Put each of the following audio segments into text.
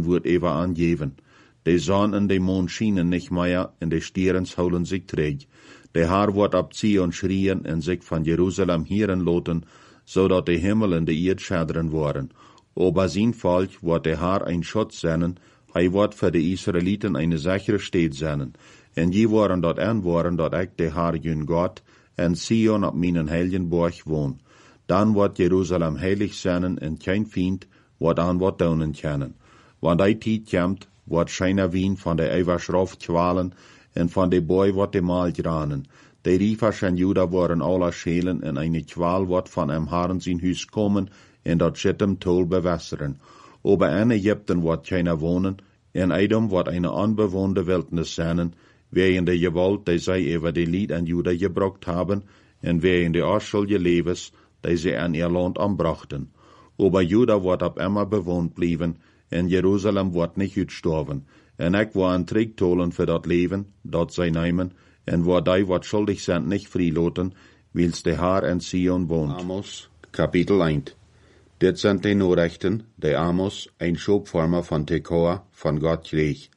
wordt even aangeven. De zon en de maan schijnen niet meer en de sterren houden zich terug. De Haar wordt op Zion schreien en zich van Jeruzalem hieren laten, zodat de Himmel en de Erd schadderen worden. Over zijn volk wordt de Haar een Schutz zijn, hij wordt voor de Israëlieten een sichere Stadt zijn. En die worden dat aanwoorden dat ik de Haar jun God en Zion op mijn heiligen borg woon. Dan wordt Jeruzalem heilig zijn en geen vriend wordt aan wat doen kunnen. Want die tijd komt, wordt schijner wien van de eeuwig kwalen en van de boy wordt de maal granen. De riefers en Juda worden alle schelen en een kwaal wordt van hem Haren zijn huis komen en dat zitten tol bewässeren. Ober in Egypten wordt keiner wonen en Edom wordt een onbewoonde wildnis zijn, wegen de gewalt die zij over de Lied en Juda gebruikt hebben en wegen de afschuldige levens die zij aan ihr land aanbrachten. Ober Juda wordt op immer bewoond blijven en Jeruzalem wordt niet uitsterven. En ik wil een trig tolen voor dat leven, dat zij nemen, en waar die wat schuldig zijn niet vrijlaten, wils de Haar en Sion woont. Amos, kapitel 1. Dit zijn de Nachrichten, die Amos, een schoopvormer van Tekoa, van God kreeg.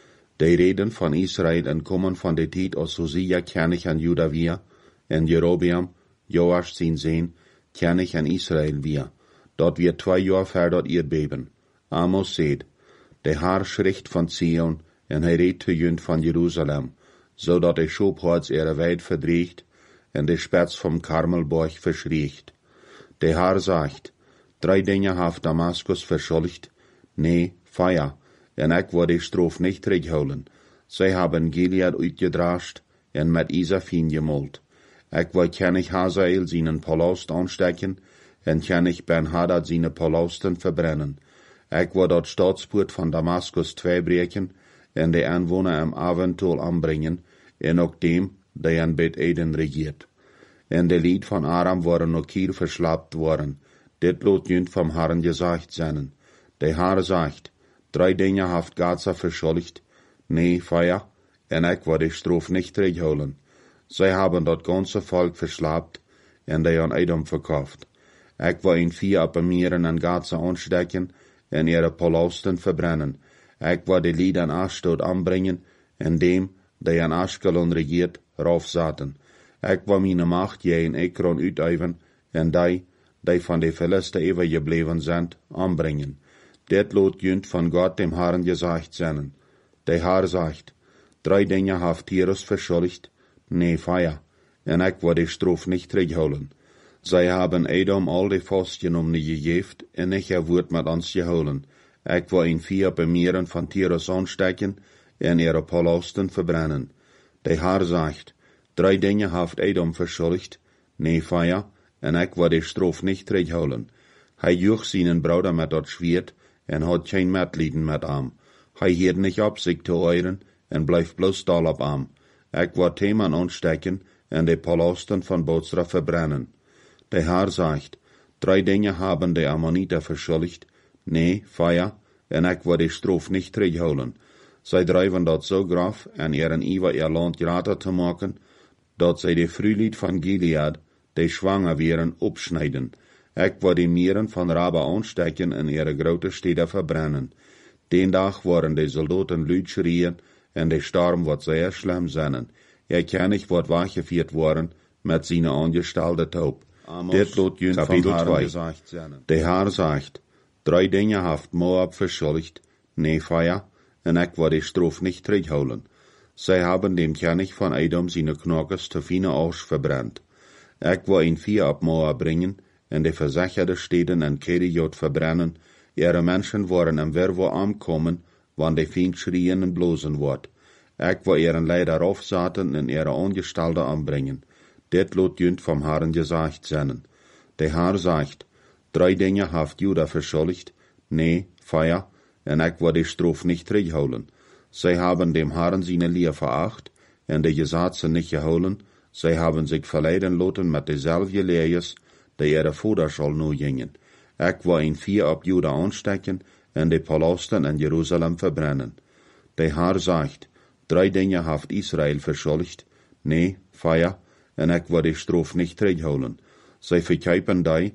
De reden van Israël en komen van de tijd als Hosea König aan Juda weer, en Jerobeam, Joas zijn zoon, König aan Israël weer. Dat weer 2 jaar ver dat Erdbeben. Amos zegt, de Haar schricht van Zion, en hij reed te junt van Jeruzalem, zodat de schoophoorts ihre weid verdreigt, en de spets vom Karmelborg verschriegt. De Haar zegt, 3 dingen heeft Damaskus verschuldigd, nee, Feier, en ik wil de stroof niet terughouden. Zij hebben Gilead uitgedrascht, en met Isafin gemold. Ik wil König Hazael zijn palast aansteken, en König Ben-Hadad zijn palásten verbrennen. Ik wil dat staatspoort van Damaskus tweebreken, en de aanwoner am avondtol aanbrengen, en ook dem, die aan Bet Eden regiert. En de lied van Aram worden ook hier verslapt worden. Dit lot junt vom Herren gezegd zijn. De Haar zegt, 3 dingen heeft Gaza verschuldigd, nee, Feier, en ik wil de stroof niet terughouden. Zij hebben dat ganze volk verslapt, en die aan Edom verkauft. Ik wil een 4 op de meren aan Gaza aansteken, en ihre palásten verbrennen. Ik wil de lied aan Ashdod aanbrengen, en dem, die aan Ashkelon regiert, raufzaten. Ik wil mijn macht je in Ekron uituiven, en die van de Philisten overgebleven zijn, aanbrengen. Dit lot junt van God dem Herren gezegd zijn. De Haar zegt, 3 dingen heeft Tyrus verschuldigd, nee, Feier, en ik wil de stroof niet terughouden. Zij hebben Edom al de vastgenomen gegeven en niet een woord met ons gehouden. Ik wil een 4 op de meren van Tyrus aansteken en ihre palásten verbrennen. De Haar zegt, 3 dingen heeft Edom verschuldigd, nee, Feier, en ik wil de stroof niet terughouden. Hij joeg zijn broeder met dat zwierd en had geen medelijden met hem. Hij hield niet op zich te oren en blijft bloos stal op hem. Ik wil Teman aansteken en de palásten van Bozra verbrennen. De Haar zegt, 3 dingen hebben de Ammoniten verschuldigd, nee, Feier, en ik wil de stroof niet terughouden. Zij drijven dat zo graf en ihren iver ihr land grater te maken, dat zij de vrulied van Gilead, die zwanger wären, opsnijden. Ik wil de mieren van Raba aansteken en ihre grote steden verbrennen. Den dag worden de soldaten luid schreien en de storm wordt zeer schlimm zijn. Ihr König wordt weggevierd worden met zijn aangestalde taub. Dit lot junt van Haar 2. De Haar zegt, 3 dingen heeft Moab verschuldigd, nee, Feier, en ik wil de stroof niet terughouden. Zij hebben dem König van Edom zijn knokkers te fine Asch verbrannt. Ik wil een 4 op Moab brengen, en de verzekerde steden en Keriot verbrennen. Ihre mensen worden hem weer aankomen, wanneer de vient schreien en blozen wordt. Ik wil ihren leider afzaten en ihre aangestalde aanbrengen. Dit lot junt vom Herren gezegd zijn. De Haar zegt, 3 dingen heeft Juda verschuldigd, nee, Feier, en ik wil de stroof niet terughouden. Zij hebben dem Herren zijn leer veracht, en de gezaten niet gehouden. Zij hebben zich verleiden laten met dezelfde leerjes, die ihre voeders al nu gingen. Ik wil een 4 op Juda aansteken, en de palásten in Jeruzalem verbrennen. De Haar zegt, 3 dingen heeft Israël verschuldigd, nee, Feier, en ik wil de stroof niet terughouden. Zij verkuipen die dat rechte doen, voor geld, en de armen voor wat even gefoutig.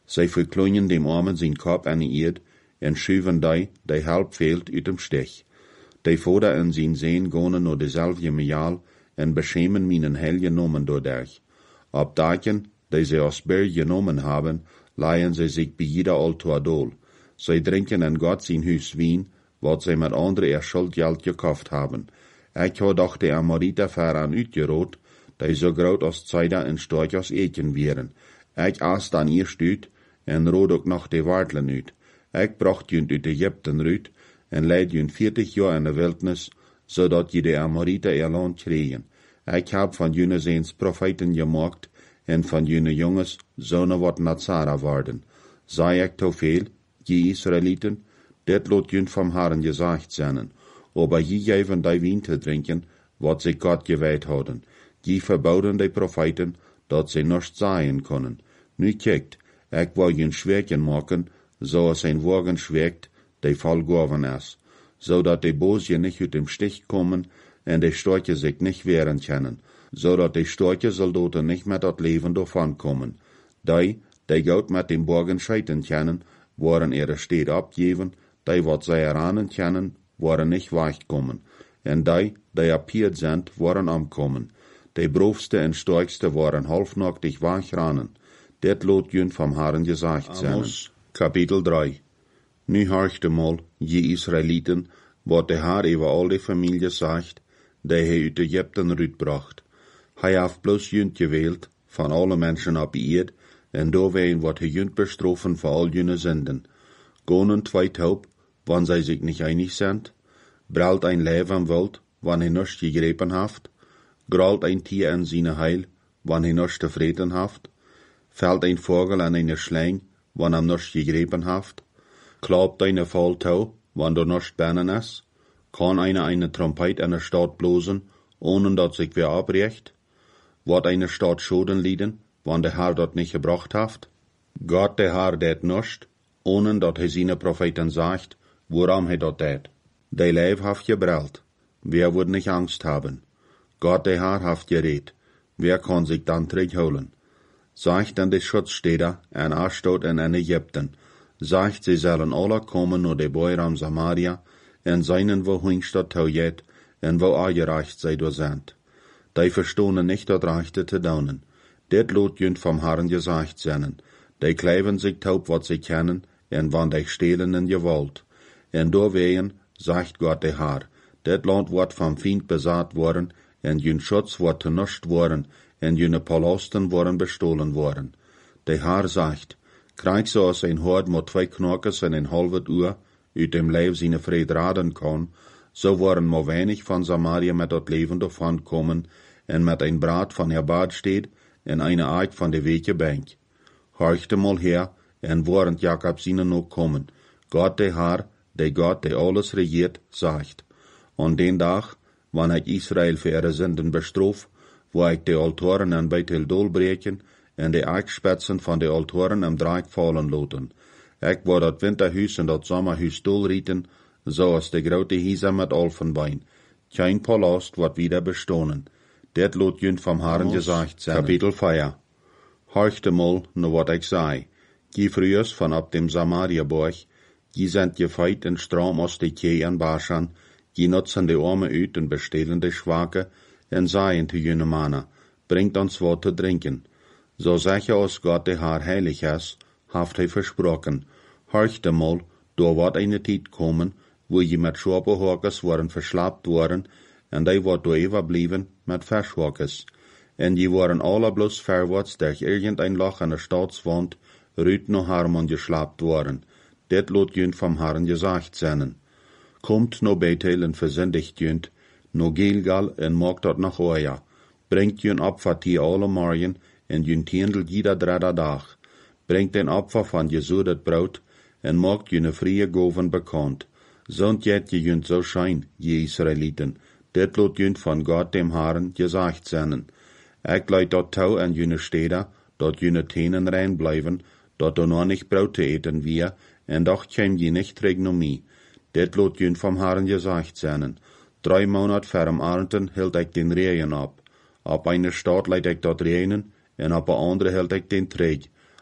Zij verkleinen dem Armen zijn Kopf aan de eerd en schuiven die halb fehlt uit dem Stich. Die Vader en zijn Zeen gaan naar dezelfde mejaal en beschämen mijn heilige Namen doordat. Op dagen, die zij als Berg genomen hebben, leihen zij zich bij jeder altaar dool. Zij drinken in God zijn huis wien, wat zij met andere ihr Schuldgeld gekauft haben. Ik had doch de Amorita veraan uitgerood, die zo groot als Zeida en sterk als Eken wären. Ik aas dan eerst uit, en rood ook nog de Wartelen uit. Ik bracht junt uit Egypten uit, en leid junt 40 jaar in de wildnis, zodat je de Amorita ihr land kregen. Ik heb van jullie zijns profeten gemaakt, en van jullie jongens zonen wat Nazara worden. Zei ik te veel, je Israëlieten, dit lot junt vom Herren gezegd zijn. Aber je geven die wien te drinken, wat ze God gewijd hadden. Je verboden die profeten, dat ze nichts zeggen kunnen. Nu kijkt, ik wil je schweren maken, zoals een wagen schwert, die volgeven is, zodat de boze niet uit dem Stich komen en de Storche zich niet wehren können, zodat de Storche soldaten niet met dat leven davon komen. Die goed met dem Borgen scheiden können, waren ihre Städte abgeven, die wat zij eranen können, waren nicht weggekommen, en die appiert sind, waren omkomen. De broofste en sterkste waren halfnachtig wegranen. Dit lot junt vom Herren gezegd zijn. Amos, Kapitel 3. Nu horchte mal, je Israëlieten, wat de Herr over al die familie zegt, die hij uit Egypten uitbracht. Hij heeft bloos junt gewählt, van alle mensen op de eerd, en doorween wordt hij junt bestrofen voor al junne zinden. Gonen twee taub, wann zij zich niet einig sind, bralt ein Leven wild, wann hij nichts gegrepen haft, gralt ein Tier in seine Heil, wann hij nichts te vreten haft, fällt ein Vogel an eine Schleing, wann am nichts gegrepen haft, klappt eine Faultau, wann du nichts bernen is, kann eine Trompet in der Stadt blosen, ohne dat sich wer abrecht, wird eine Stadt Schoden lieden, wann der Herr dort nicht gebracht haft, Gott der Herr det nichts, ohne dat hij seine Propheten sagt, woran hij dat deed. Die Leib haft gebrüllt, wer wird nicht Angst haben? Gott der Herr haft geredet, wer kann sich dann zurückholen? Sagt dann die Schutzstädter en Ashdod en in Ägypten, sagt sie sollen alle kommen nur de Beuram Samaria, en seinen wo Hingstadt taujet, en wo aangereicht zij door sind. Die verstonen nicht dat Rechte te daunen. Dit lot junt vom Herren gesagt zijn. Die kleiven sich taub wat sie kennen, en wann die stehlen in Gewalt. En doorwegen, sagt Gott der Herr, dit land wordt vom Feind besaat worden, en jun Schutz wordt tenuscht worden, en junne Palasten worden bestohlen worden. Der Herr sagt, krijg zoals een hord met 2 knokjes en een halve uur uit dem Leib seine vrede raden kan, so worden maar weinig van Samaria met dat leven davon kommen, en met een braad van haar bad steht, en eine Ark van de weke bank. Horchte mal her, en warend Jakob seine nog kommen. Gott der Herr, der Gott, der alles regiert, sagt, an den Tag, wann ich Israel für ihre Sünden bestraf, wo ich die Altaren an Bethel Dol breken, en de Eichspätzen van de Altaren am Dreieck fallen loten. Ik wou dat winterhuis en dat sommerhuis dolrieten, zoals de grote Hisa met Alfenbein. Kein Palast wordt wieder bestonen. Dit lot junt vom Herren gesagt zijn. Kapitel 4. Horchte mal, nur wat ik zei. Die frühers van ab dem Samaria-Borg, die sind gefeit en stram aus de Kee en Baschan, die nutzen de Arme uit en bestelen de Schwache, en seien te junne Mana, bringt ons wat te drinken. So sicher als Gott der Herr heilig ist, haft hij versprochen. Horchte mal, da wird eine Zeit kommen, wo je mit Schwaberhorkes waren verslaapt worden, en die wordt door overblieben met Verschhorkes. En die waren alle bloß verwärts durch irgendein Loch an der Staatswand, rüt no Harmon geslaapt worden. Dit lot junt vom Herren gesagt zijn. Kommt no Bethel en versendigt junt, no Gilgal en maakt dat nach Oja. Bringt junt Opfer die alle morgen, en junt tiendel jeder derde dag. Bringt den Opfer van gesudet Brot, en maakt june vrije goven bekend. Zond jet je junt so schein, je Israëlieten. Dit lot junt van Gott dem Herren gesagt zijn. Ik leid dat touw en june steder, dat june tenen rein blijven, dat er nog nicht Brot te eten wir, en doch käm je nicht Regnomie. Dit lot junt vom Herren gesagt zijn. 3 Monat verm Arnten hield ik den Regen op. Op eine Stadt leid ik dat Regen, en op een andere hield ik den Träg.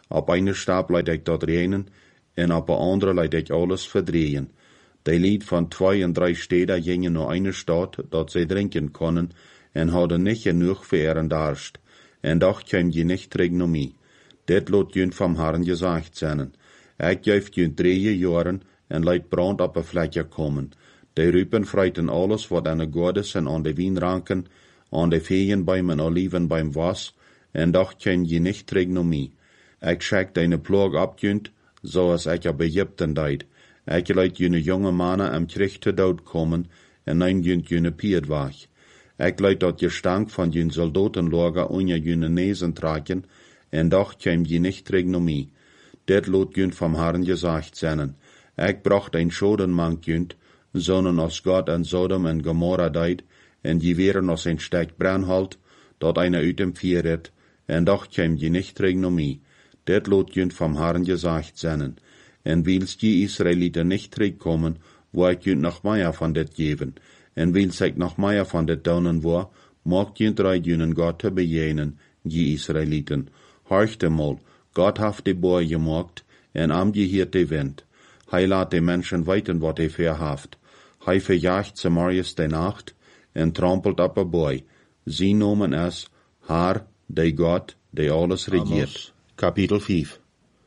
Op eine Stab leid ik dat reinen, en op een andere leid ik alles verdrehen. Die lied van 2 en 3 steden gingen naar eine stad, dat zij drinken konden, en hadden niet genoeg voor ihren Darst. En doch kwam je niet terug naar mij. Dit lot junt vom Herrn gezegd zijn. Ik geef junt 3 jaren, en leid brand op een vlekje komen. Die rupen freiten alles, wat aan de godes en aan de wijnranken, aan de veenbäumen en olivenbäum was, en doch kwam je niet terug naar mij. Ik schik deine ploeg opjunt, zoals ik op Egypten deed. Ik leid jene jonge mannen am Krieg te dood komen, en neem junt jene pied weg. Ik leid dat je stank van jene soldatenlager onder jene nezen traken, en doch kwam je niet terug naar mij. Dit lot junt vom Herrn gezegd zijn. Ik bracht een schodenmank junt, zonen als God en Sodom en Gomorra deed, en je wären als een stek brandholt, dat eine uit dem Vier redt, en doch kwam je niet terug naar mij. Dit lot junt vom Herrn gezegd zijn. En willst je Israeliten nicht terugkomen, wo ik junt nog meer van dit geven. En willst ik nog meer van dit doen wo, mocht junt reid junen God te bejenen, je Israeliten. Horchte mal, God heeft de boer gemaakt, en am je hier de wind. Hij laat de mensen weten wat hij verhaft. Hij verjaagt Samarias de nacht, en trampelt op een boy. Sie nomen es, Haar, de God, de alles regiert. Kapitel 5.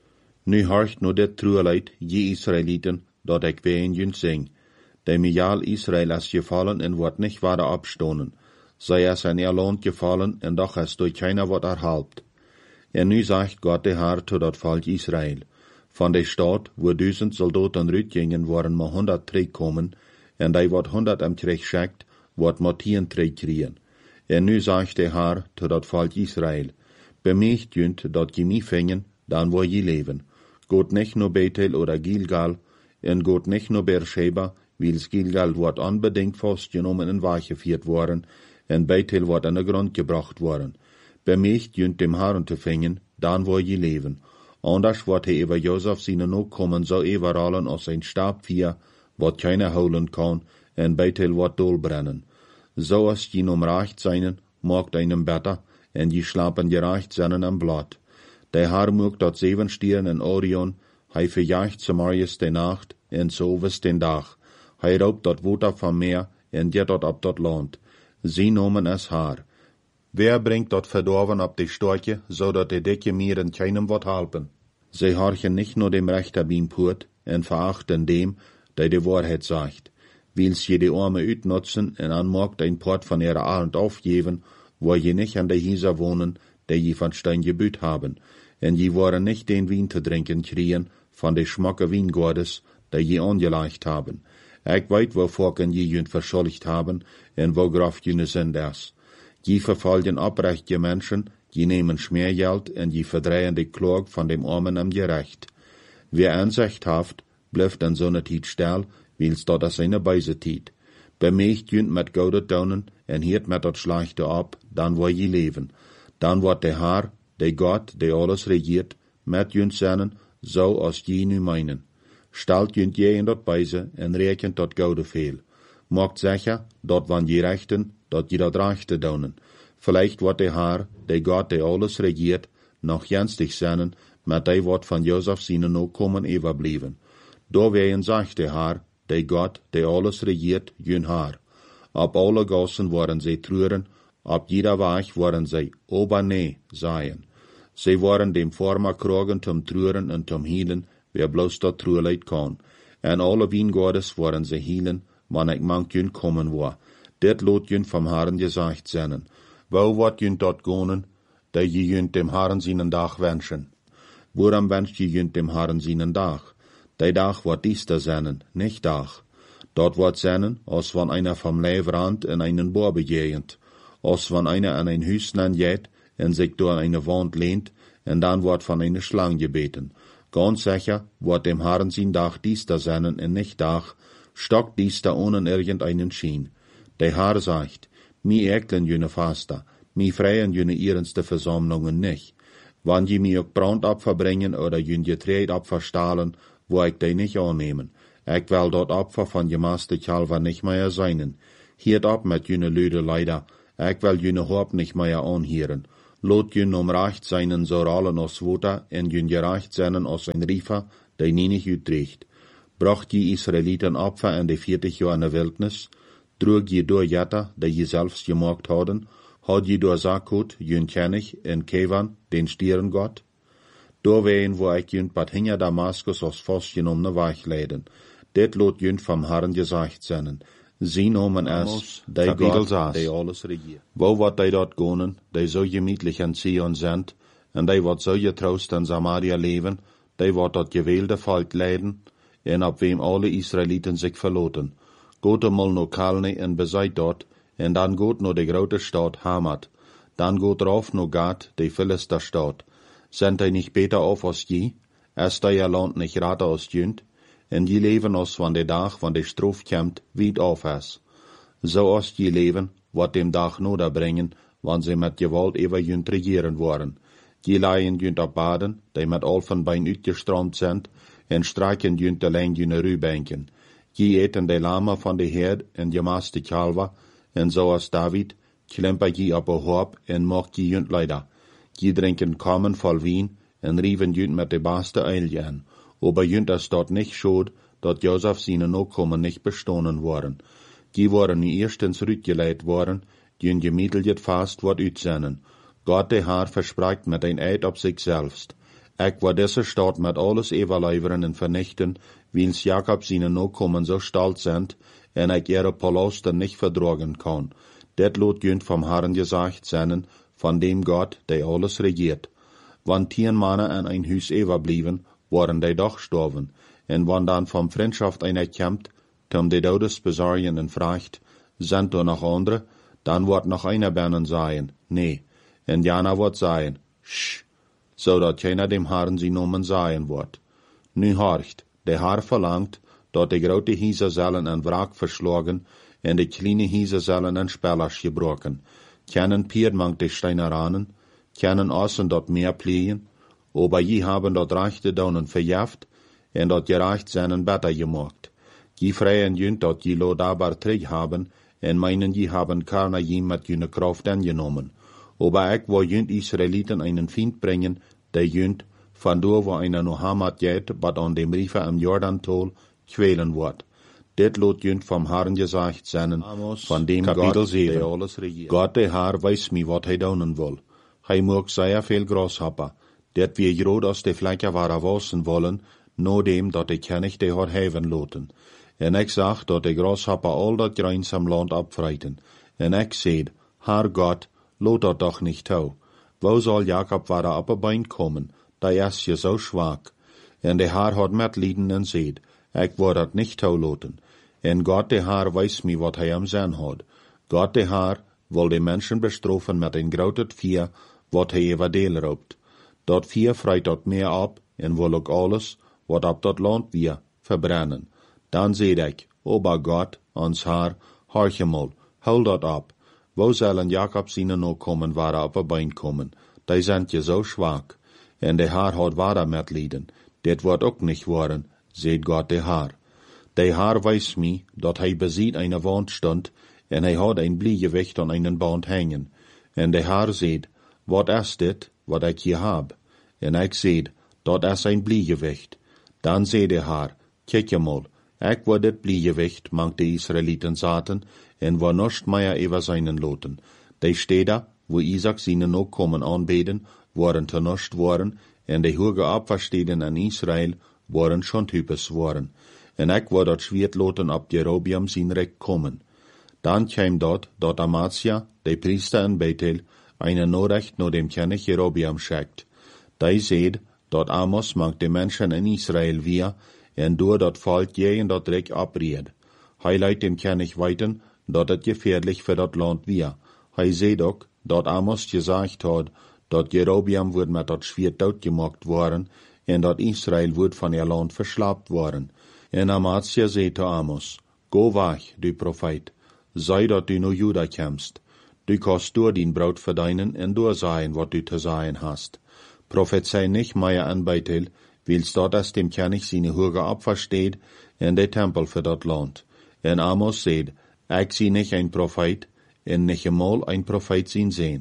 Nu horcht no dit trueleid, je Israeliten, dat ik ween junt zing. De mijal Israel is gevallen en wordt niet verder opstonen. Zij is in land gevallen en doch is door keiner wat erhalpt. En nu zegt God de Herr tot dat volk Israel. Van de stad, wo 1000 soldaten uitgingen, worden maar 100 terugkomen, en die wat 100 am Krieg schickt, wordt maar 10 terugkriegen. En nu zegt de Herr tot dat volk Israel. Bemecht junt dat je mij vingen, dan wil je leven. Gaat nicht nur Bethel oder Gilgal, en gaat nicht nur Beersheba, wils Gilgal wordt unbedingt vastgenomen en weggevierd worden, en Bethel wordt aan de grond gebracht worden. Bemecht junt dem Herrn te vingen, dan wil je leven. Anders wordt hij over Josef zijn opkomen zo overallen als een Stabvier, wat keiner houden kan, en Bethel wordt dolbrennen. Zo als je recht zijn, maakt einem beter, en je slapen gerecht zijn am blad. De Herr mocht dat 7 stieren en Orion, hij verjaagt Samarias de nacht, en Soves den dag. Hij roopt dat water van meer, en jet dat op dat land. Sie nomen es haar. Wer bringt dat verdorven op de storche, zodat de dikke mieren keinem wat helpen? Zij horchen nicht nur dem Rechter beim Purt, en verachten dem, der de Wahrheit sagt. Wils je de Arme uitnutzen, en anmogt ein Port von ihrer Arend aufgeben, wo je nicht an de Häuser wohnen, der je van Stein gebüht haben, en je waren nicht den Wein te drinken kriegen van de schmacke Wiengordes, der je angeleicht haben. Ik weet waarvoor je junt verschuldigd haben, en worauf jene sind es. Je verfolgen oprechte Menschen, je nemen Schmeergeld, en je verdrehen de Klog van dem Armen am Gerecht. Wer Ansicht haft, blijft an so ne Tiet stil, wils dat as eine beise Tiet. Bemecht junt met goude daunen, en hiert met dat Schlechte op, dan wil je leven. Dan wordt de Herr, de God, de alles regiert, met junt zijn, zo als je nu meinen. Stelt junt je in dat beise, en rekent dat goude veel. Maakt zeggen, dat van je rechten, dat je dat rechte daunen. Vielleicht wordt de Herr, de God, de alles regiert, nog jenstig zijn, met die wat van Josef zijn ook komen overblijven. Door ween zegt de Herr, de God, de alles regiert, jun Herr. Op alle gassen worden zij treuren, op jeder weg worden zij nee zijn. Zij worden dem Former krogen zum treuren en zum hielen, wer bloos dat trueleid kan. En alle Wiengordes worden zij hielen, wanneer ik mank jun komen war. Dit lot jun vom Herrn gezegd zijn. Wo wordt jun dat gonen, dat je jun dem Herrn zijn dag wenschen? Waarom wenscht je jun dem Herrn zijn dag? Die dag wordt diester zijn, nicht dag. Dat wordt zijn, als van einer vom Leivrand in einen Bohr begehend, als van einer an ein Hüsnen jet en sich door eine Wand lehnt, en dan wordt van eine Schlang gebeten. Ganz sicher wordt dem Herrn zijn dag diester zijn en nicht dag, stock diester ohne irgendeinen Schien. Der Herr sagt, mi eklen jene Faster, mi freien jene ihrenste Versammlungen nicht. Wann je mi ook Brandopfer bringen oder jene Getreidopfer stahlen, wo ik die nicht annehmen. Ik wil dat Opfer van je maste Kalver nicht mehr seinen. Hiert op met jene Lüde leider, ik wil jene Haupt nicht mehr anhieren. Lot jün recht seinen Soralen aus Wota en jün gerecht seinen aus ein Riefer, der nienig utrecht. Bracht die Israeliten Opfer in de 40 Jahre in der Wildnis, drug je door Jetta, der je selbst gemacht hadden, had je door Sakut, jün König, en Kevan, den Stierengott. Doorween wo ik jün pat hinja Damaskus aus vastgenommene Weg leiden. Dit lot jün vom Herrn gesagt zijn. Sie nomen es, die Gott, die alles regiert. Wo wat die dort gonen, die so gemütlich in Zion sind, en die wat so getrost in Samaria leben, die wat dort gewählte Volk leiden, en ab wem alle Israeliten sich verloten. Geht einmal no Kalne en bezeit dort, en dan geht no de grote Stadt Hamat, dan geht rauf no Gad, de Philisterstadt. Sind die nicht beter auf als je? Ist ihr Land nicht rater als jünd? En die leven als van de dag van de stroof komt, weit auf is. So als die leven, wat dem Dag noder brengen, wann sie met gewalt ever jünd regieren worden. Die leien jünd op baden, die met al van bein uitgestroomd sind, en strijken jünd alleen jüne ruwbenken. Die eten de lama van de herd en je maas de kalva, en zoals David, klemper die op een hoop en mocht die jünd leider. Die drinken kommen voll wien, en rieven jünd met de baaste eilje an. Aber jünd es dort nicht schuld, dat Josef seine Nachkommen nicht bestohlen worden. Die waren nie erstens rütgeleit worden, die in gemittelt fast wat uitzenden. Gott der Herr verspricht mit ein Eid op sich selbst. Ich war diese Stadt mit alles überleiveren und vernichten, wiens Jakob seine Nachkommen so stolz sind, en ich ihre Palaste nicht verdragen kann. Det lot jünd vom Herrn gesagt sein, von dem Gott, der alles regiert. Wann 10 Männer an ein Hus überblieben, waren die doch gestorben, en wann dann vom Freundschaft einer kämmt, tom die Todes besorgen en fragt, sind da noch andere, dann wird noch einer bennen sein, nee, en Jana wird sein, so dat keiner dem Herrn sie nomen sein wird. Nu horcht, der Herr verlangt, dat die grote Hieser sollen en Wrack verschlagen, en die kleine Hieser sollen en Spellers gebroken. Kennen Piermank die Steineranen, kennen außen dort mehr pliegen, aber je haben dort rechte Daunen verjaft, en dort gerecht seinen Better gemacht. Je freien jünd dort je lo dabar trig haben, en meinen je haben keiner je mit jüne Kraft angenommen. Aber ich wo jünd Israeliten einen Find bringen, der jünd, von do wo einer no Hamat geht, bat an dem Riefer am Jordan-Tol, quälen wird. Dit lot jünd vom Herrn gesagt sein, von dem Gott, der alles regiert. Gott der Herr weiß mi, wat hij daunen will. Hij mag sehr viel Gras haben, dat wir grod aus de Flecker war wassen wollen, no dem, dat de König de hat heven loten. En ik zag, dat de Grashopper all dat Greins am Land abfreiten. En ik seed, Herr Gott, lot dat doch nicht tau. Wo soll Jakob war op een bein kommen, da is je so schwach. En de Herr hat metlieden en seed, ik word dat nicht tau loten. En Gott de Herr weiß mi, wat hij am zijn had. Gott de Herr wil de Menschen bestrofen met een groot vier, wat hij over deel roopt. Dat vier freit dat meer op, en wil ook alles, wat op dat land weer, verbrennen. Dan zeid ik, Ober Gott, ons Herr, horch mal, hou dat op. Wo zullen Jakob zijn nog komen waar op een bein komen? Die zijn je zo schwach. En de Herr had waar met lieden. Dit wordt ook niet worden, zeid Gott de Herr. De Herr weiß mi, dat hij beziet eine Wand stond, en hij had een bliegewicht aan einen Band hängen. En de Herr zeid, wat is dit, wat ik hier heb? En ik zeid, dat is een bliegewicht. Dan zei de Herr, kijk je mal, ik word dit bliegewicht, mank de Israeliten zaten, en war nost meer over seinen loten. De steder, wo Isaac seine Nachkommen aanbeden, waren te nost worden, en de hoge Abversteden in Israel waren schon types worden. En ik word dat schwiert loten op Jerobiam zijn Recht kommen. Dan kwam dat Amasia, de priester in Bethel, eine Nachricht no dem König Jerobiam schickt. Die seht, dat Amos mank de Menschen in Israel wir, en door dat Volk jeden dat Recht abried. Hij leidt dem König weiten, dat het gefährlich für dat Land wir. Hij seht ook, dat Amos gesagt hat, dat Jerobiam wordt met dat Schwert doodgemaakt worden, en dat Israel wordt van ihr Land verslapt worden. En Amasia zei te Amos, go weg, du Prophet, sei dat du no Juda kämst. Du kannst door din Braut verdienen en doorsagen, wat du te sagen hast. Prophezei nicht mehr an Bethel, wils dort as dem König seine Hürge abversteht, en de Tempel für dat Land. En Amos seht, ich sie nicht ein Prophet, en nicht einmal ein Prophet sin sehen.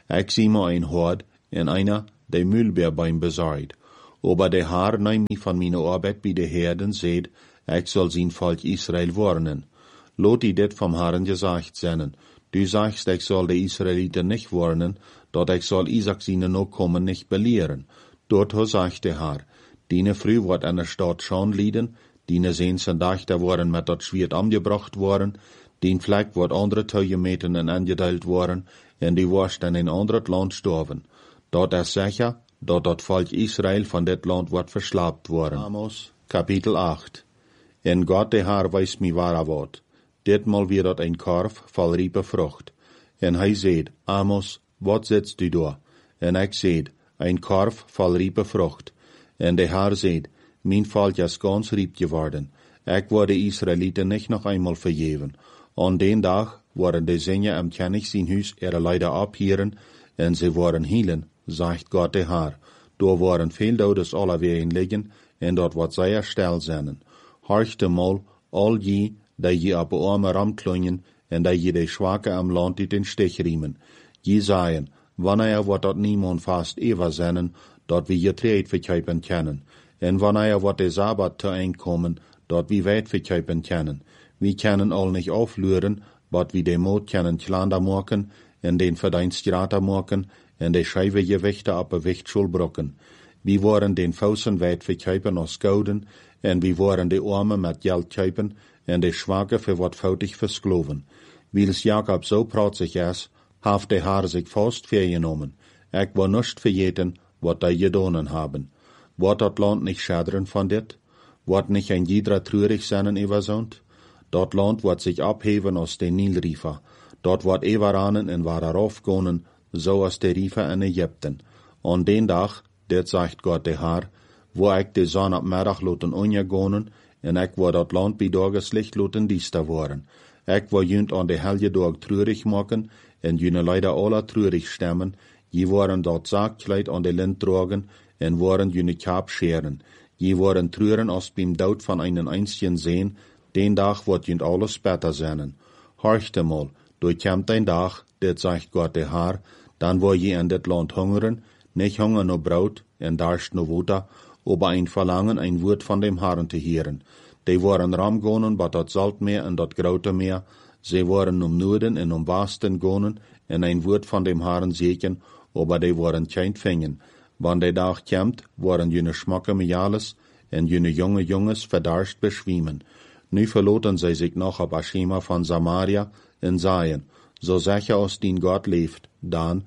Ik zie me een hoord en einer, der Mühlbeer beim besorgt. Aber der Herr neemt mich von meiner Arbeit bei de Herden, seht, ik soll sein Volk Israel warnen. Lot die dit vom Herrn gesagt sein. Du sagst, ich soll die Israeliten nicht warnen, dort ich soll Isaac seine Nachkommen nicht belehren. Dort sagt der Herr, Dine früh wird an der Stadt schon lieden, Dine sehensen Dächter worden mit dat Schwert angebracht worden, den Fleck wird andere Teugemeten en angeteilt worden, en die warst in ein anderes Land storven. Dort ist sicher, dort dat Volk Israel von dit Land wird verslapt worden. Amos, Kapitel 8. En Gott der Herr weiß mi wahrer Wort. Ditmal wird dat ein Korf voll riepe Frucht. En hij seht, Amos, wat sitzt du da? En ik seht, ein Korf voll riepe Frucht. En der Herr seht, mein Volk ist ganz riep geworden. Ik werde Israeliten nicht noch einmal vergeven. An den Tag worden de Sinne am König sein Hus ihre Leider abhieren, en sie worden hielen, sagt Gott der Herr. Da waren viel Todes alle wegen liegen, en dort wird sehr still sein. Horchte mal, all die je op de arme ram klungen, en je de Schwache am Land in den Stich riemen. Je sagen, wanneer wordt dat niemand vast ever zijn, dat we je treed verkuipen kennen. En wanneer wordt de Sabbat te einkommen, dat we weit verkuipen kennen. We kennen al nicht auflüren, wat we de Mot kennen klander maken, en den verdienst grater maken, en de scheive gewichte op gewicht schulbrocken. We worden den Fausen weit verkuipen als gouden, en we worden de arme met geld kuipen, en de Schwache für wat foutig verskloven. Wils Jakob so pratzig is, haft de Herr sich fast vergenommen. Ik war nicht vergeten, wat die gedonen haben. Wordt dat Land nicht schadren von dit? Wordt nicht ein jeder trürig sein übersont? Dat Land wird sich abheben aus den Nilriefer. Dort wird Everanen en wahrer aufgonen, so als der Riefer in Ägypten. An den Tag, dit sagt Gott der Herr, wo ik de Sonne ab Mittag loten ungegonen, en ik word dat Land bij Tageslicht loten diester worden. Ik word junt an de helge dag treurig maken, en jene leider alle treurig stemmen, je worden dat Zaakkleid an de Lint dragen, en worden jene Kaap scheren. Je worden treuren als beim Dood van einen einzigen sehen, den Dag wordt junt alles beter zijn. Horchte mal, durchkämmt ein Dag, dit sagt Gott der Herr, dann wo je in dit Land hungeren, nicht Hunger no Brot, en darst no Water, aber ein Verlangen, ein Wort von dem Herrn zu hören. Die waren ramgonen, bei dat Saltmeer en dat Grote Meer, sie waren Norden en Westen gonen, en ein Wort von dem Herrn seken, aber die waren kein Fingen. Wann der Tag kämmt, waren jene Schmacke Miales, en jene junge Junges verdarscht beschwiemen. Nu verloten sie sich noch ab Aschema von Samaria, en sahen, so sicher aus den Gott lebt, dann,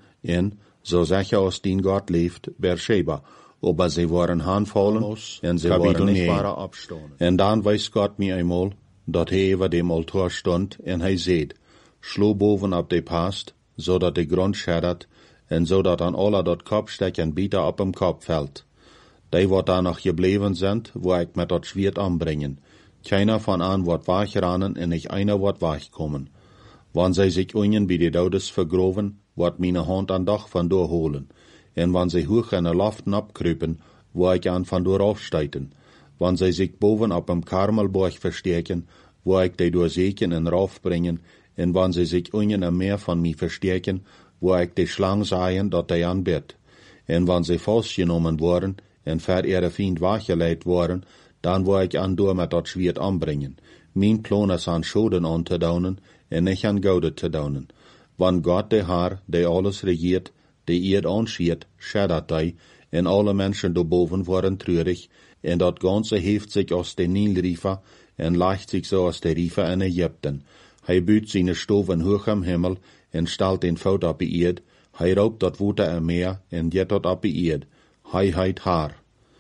so sicher aus den Gott lebt, Beersheba, aber sie waren handfallen, en sie waren nicht wahre abstonen. En dan weiß Gott mir einmal, dat hij über dem Altar stond, en hij seht, schlo boven op de Past, so dat de grond scheddert, en so dat an alle dat Kopfstecken bieter op dem Kopf fällt. Die wat da noch gebleven sind, wo ik met dat Schwert anbringen. Keiner von an wordt wachranen, en nicht einer wordt wachkommen. Wann sie sich unten bei de Todes vergroven, wordt meine Hand an Dach van doorholen. En wann sie hoch in de Laften abkruipen, wo ik an van door aufsteiten. Wann sie sich boven op dem Karmelborg verstärken, wo ik die doorseken en raufbringen, en wann sie sich unten am Meer von mir verstärken, wo ik die Schlang sahen, dat die anbet. En wann sie festgenommen worden, en ver ihre Feind wachgeleit worden, dan wo ik an door met dat Schwert anbringen. Mijn plan is an Schoden an te daunen, en nicht an Goude te daunen. Wann Gott der Herr, der alles regiert, der Erd anschiert, scheddert die, en alle Menschen daarboven worden treurig, en dat ganze heeft sich aus den Nilriefer, en leicht sich so aus der Riefer in Ägypten. Hij buut seine Stoven hoch am Himmel, en stelt den Fout op die Erd, hij raubt dat Water am Meer, en jet dat op die Erd. Hij heit Haar.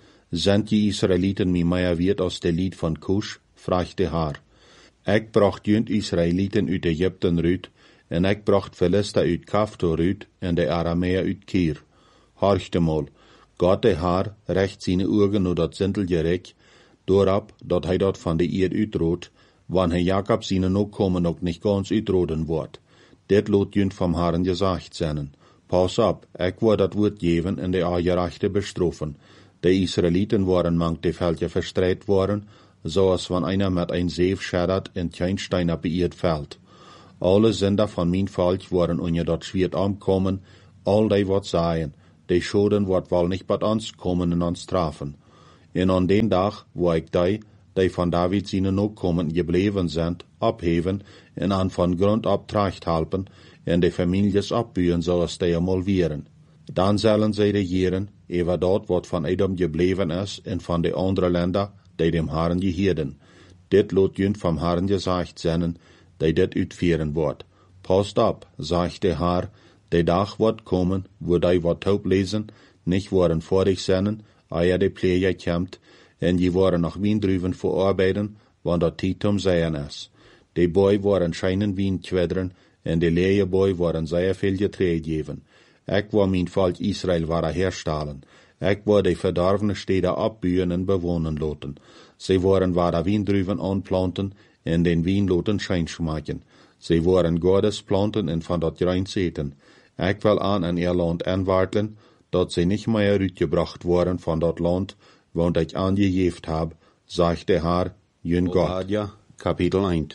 Sind die Israeliten mi mehr wert aus der Lied von Kusch? Fragt der Haar. Ik bracht junt Israeliten uit Ägypten rüt, en ik bracht Philister uit Kaftor rüt, en de Aramäer uit Kir. Horchte mal, Gott der Haar recht seine Augen nur dat Sintelje reck, doorab, dat hij dat van de Erd uitroot, wann hij Jakob seine Nachkommen ook nicht ganz uitroden wordt. Dit lot junt vom Herrn gesagt zijn. Pass op, ik word dat Wort geven en de Agerechte bestroffen. De Israeliten waren mank de Veldje verstreit worden, zoals wann einer met ein Seef scheddert en kein Stein op die Erd fällt. Alle Sünder von mein Volk waren unter dat Schwert ankommen, All die wat sagen, die Schoden wat wel nicht bei uns kommen und uns trafen. En an den Tag, wo ich die von David seine Nachkommen gebleven sind, abheven en an von Grund ab tracht halten en de Families abbühen, zoals die einmal wären. Dan zullen zij regieren, over dat wat van Edom gebleven is en van de andere Länder, die dem Herrn gehieden. Dit lot jünd vom Herrn gesagt zijn, die dit uitführen wordt. Passt ab, sagt der Herr, de dag wordt komen, wo die wat taub lesen, nicht worden vorig zijn, eer de Pleger komt, en je worden nog wien drüben verarbeiten, want dat tijd om zijn is. De boy worden schijnen wien kwedren, en de leie boy worden zeer veel getreed geven. Ik wil mijn volk Israël waren herstellen. Ik wil de verdorvene steden abbuien en bewonen laten. Ze worden waren wiendruven aanplanten en den wien laten schijnschmaken. Ze worden Gottes planten en van dat rein zeten. Ik wil aan ihr land aanwartelen, dat ze niet meer uitgebracht worden van dat land, want ik aangegeven heb, zegt de Herr, jün Gott. Obadja, Kapitel 1.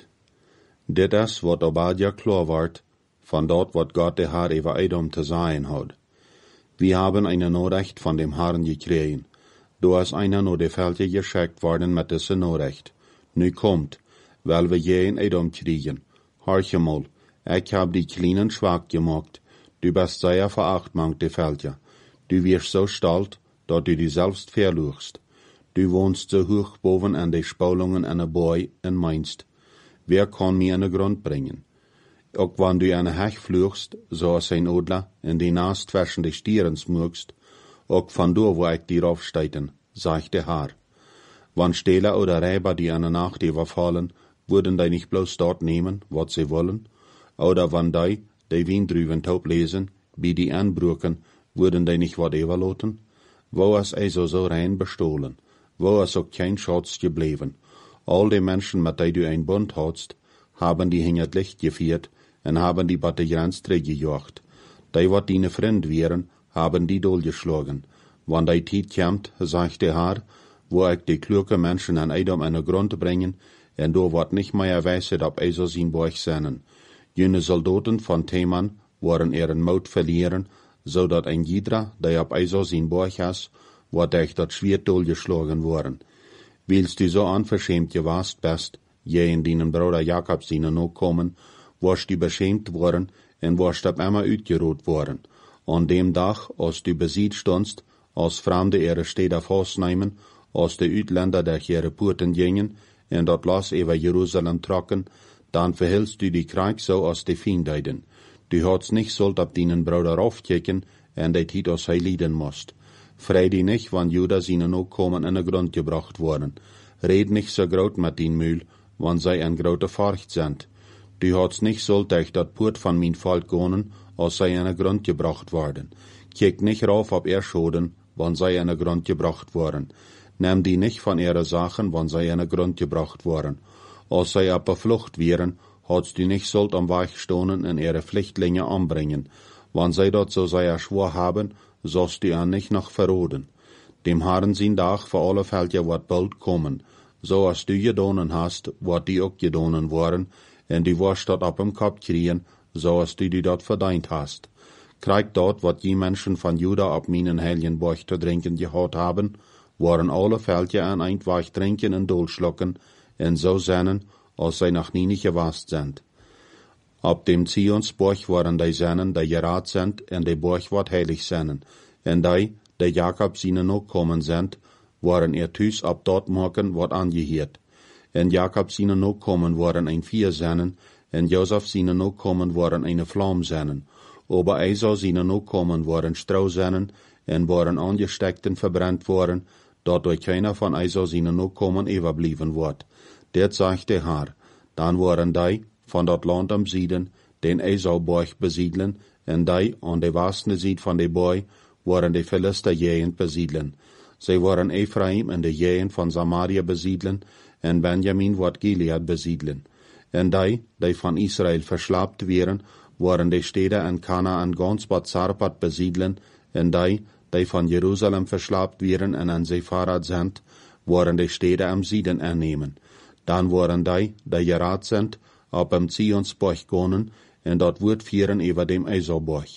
Dit is wat Obadja klar wordt, von dort, wat Gott der Herr über Edom zu sagen hat. Wir haben eine Nachricht von dem Herrn gekriegt. Du hast einer nur die Felder geschickt worden mit dieser Nachricht. Nu kommt, weil wir je in Edom kriegen. Horche mal, ich hab die Kleinen schwach gemacht. Du bist sehr verachtmangt, die Felder. Du wirst so stolz, dass du dich selbst verlugst. Du wohnst so hoch boven an die Spalungen an der Boy und meinst, wer kann mir an den Grund bringen? Ook wann du an Hech vluchst, zoals ein Odler, en die naast zwischen de stieren smugst, ook van door wo ik die aufsteiten, sagt der Herr. Wann Stehler oder Räber die an der Nacht überfallen, würden die nicht bloß dort nehmen, wat sie wollen, oder wann die Wien drüben taub lesen, wie die anbrücken, würden die nicht wat überloten? Wo ist also so rein bestohlen? Wo ist auch kein Schatz geblieben? All die Menschen, mit die du ein Bund hast, haben die hingert Licht geführt, en haben die bei der Grenze gejocht. Die, wat deine Freund wären, haben die dolgeschlagen. Wann die Zeit kommt, sagt der Herr, wo ich die kluge Menschen an Edom an den Grund bringen, en do wat nicht mehr weiset, ob also sein Bauch seinen. Jene Soldaten von Teman waren ihren Mut verlieren, so dat ein jeder, der ob also sein Bauch has, wat euch dat Schwert dolgeschlagen worden. Willst du so unverschämt gewast bist, je in deinen Bruder Jakob seinen noch kommen, warst du beschämt worden en warst ab einmal uitgeroet worden. An dem Tag, als du besiegt standst, als Fremde ihre Städte festnehmen, als die Utländer durch ihre Porten gingen en dat Las über Jerusalem trocken, dann verhältst du die Krieg so als die Fiendeiden. Du hast nicht sollt ab deinen Bruder aufkicken en die Tit aus leiden musst. Freu dich nicht, wann Juda seine Nachkommen in den Grund gebracht worden. Red nicht so groot mit den Mühl, wann sei ein grote Furcht sind. Du hast nicht sollt euch dat Port von mein Volk gonen, als sei an den Grund gebracht worden. Kiek nicht rauf ob Schoden, wann sei an den Grund gebracht worden. Nimm die nicht von ihre Sachen, wann sei an den Grund gebracht worden. Als sei ab der Flucht wären, hast du nicht sollt am Weich stonen und ihre Flüchtlinge anbringen. Wann sei dort so sei schwor haben, sollst du an nicht noch verroden. Dem Herrn sin Tag für alle Fälle wat bald kommen. So als du gedonen hast, wat die auch gedonen waren, en du warst dort ab im Kopf kriegen, so als du die dort verdient hast. Krieg dort, wat die Menschen von Juda ab meinen heiligen Bauch zu trinken gehabt haben, waren alle Fältje an ein Weich trinken und durchschlucken, en so sennen, als sie noch nie nicht gewasst sind. Ab dem Zionsburg waren die Sennen, die gerat sind, en die Burg wat heilig sennen, en die Jakob seine Nachkommen sind, waren ihr Tüs ab dort morgen wat angehiert. En Jakob seine Nachkommen waren ein Viersennen, en Josef seine Nachkommen waren eine Flammsennen. Aber Esau seine Nachkommen waren Strausennen, en waren angesteckt und verbrannt worden, dort durch keiner von Esau seine Nachkommen überblieben wird. Det sagt der Herr. Dann waren die von dort Land am Süden, den Esau-Borg besiedeln, en die an der westlichen Seite von der Borg waren die Philister-Gegend besiedeln. Sie waren Ephraim in der Gegend von Samaria besiedeln, en Benjamin wat Gilead besiedeln. En die von Israel verschlapt wären, waren die Städte in Kanaan ganz Bad Zarpat besiedeln, en die von Jerusalem verschlapt wären en an Sepharad sind, waren die Städte am Süden annehmen. Dann waren die gerat sind, ab am Zionsborg gonen, en dort wird vieren über dem Esauborg.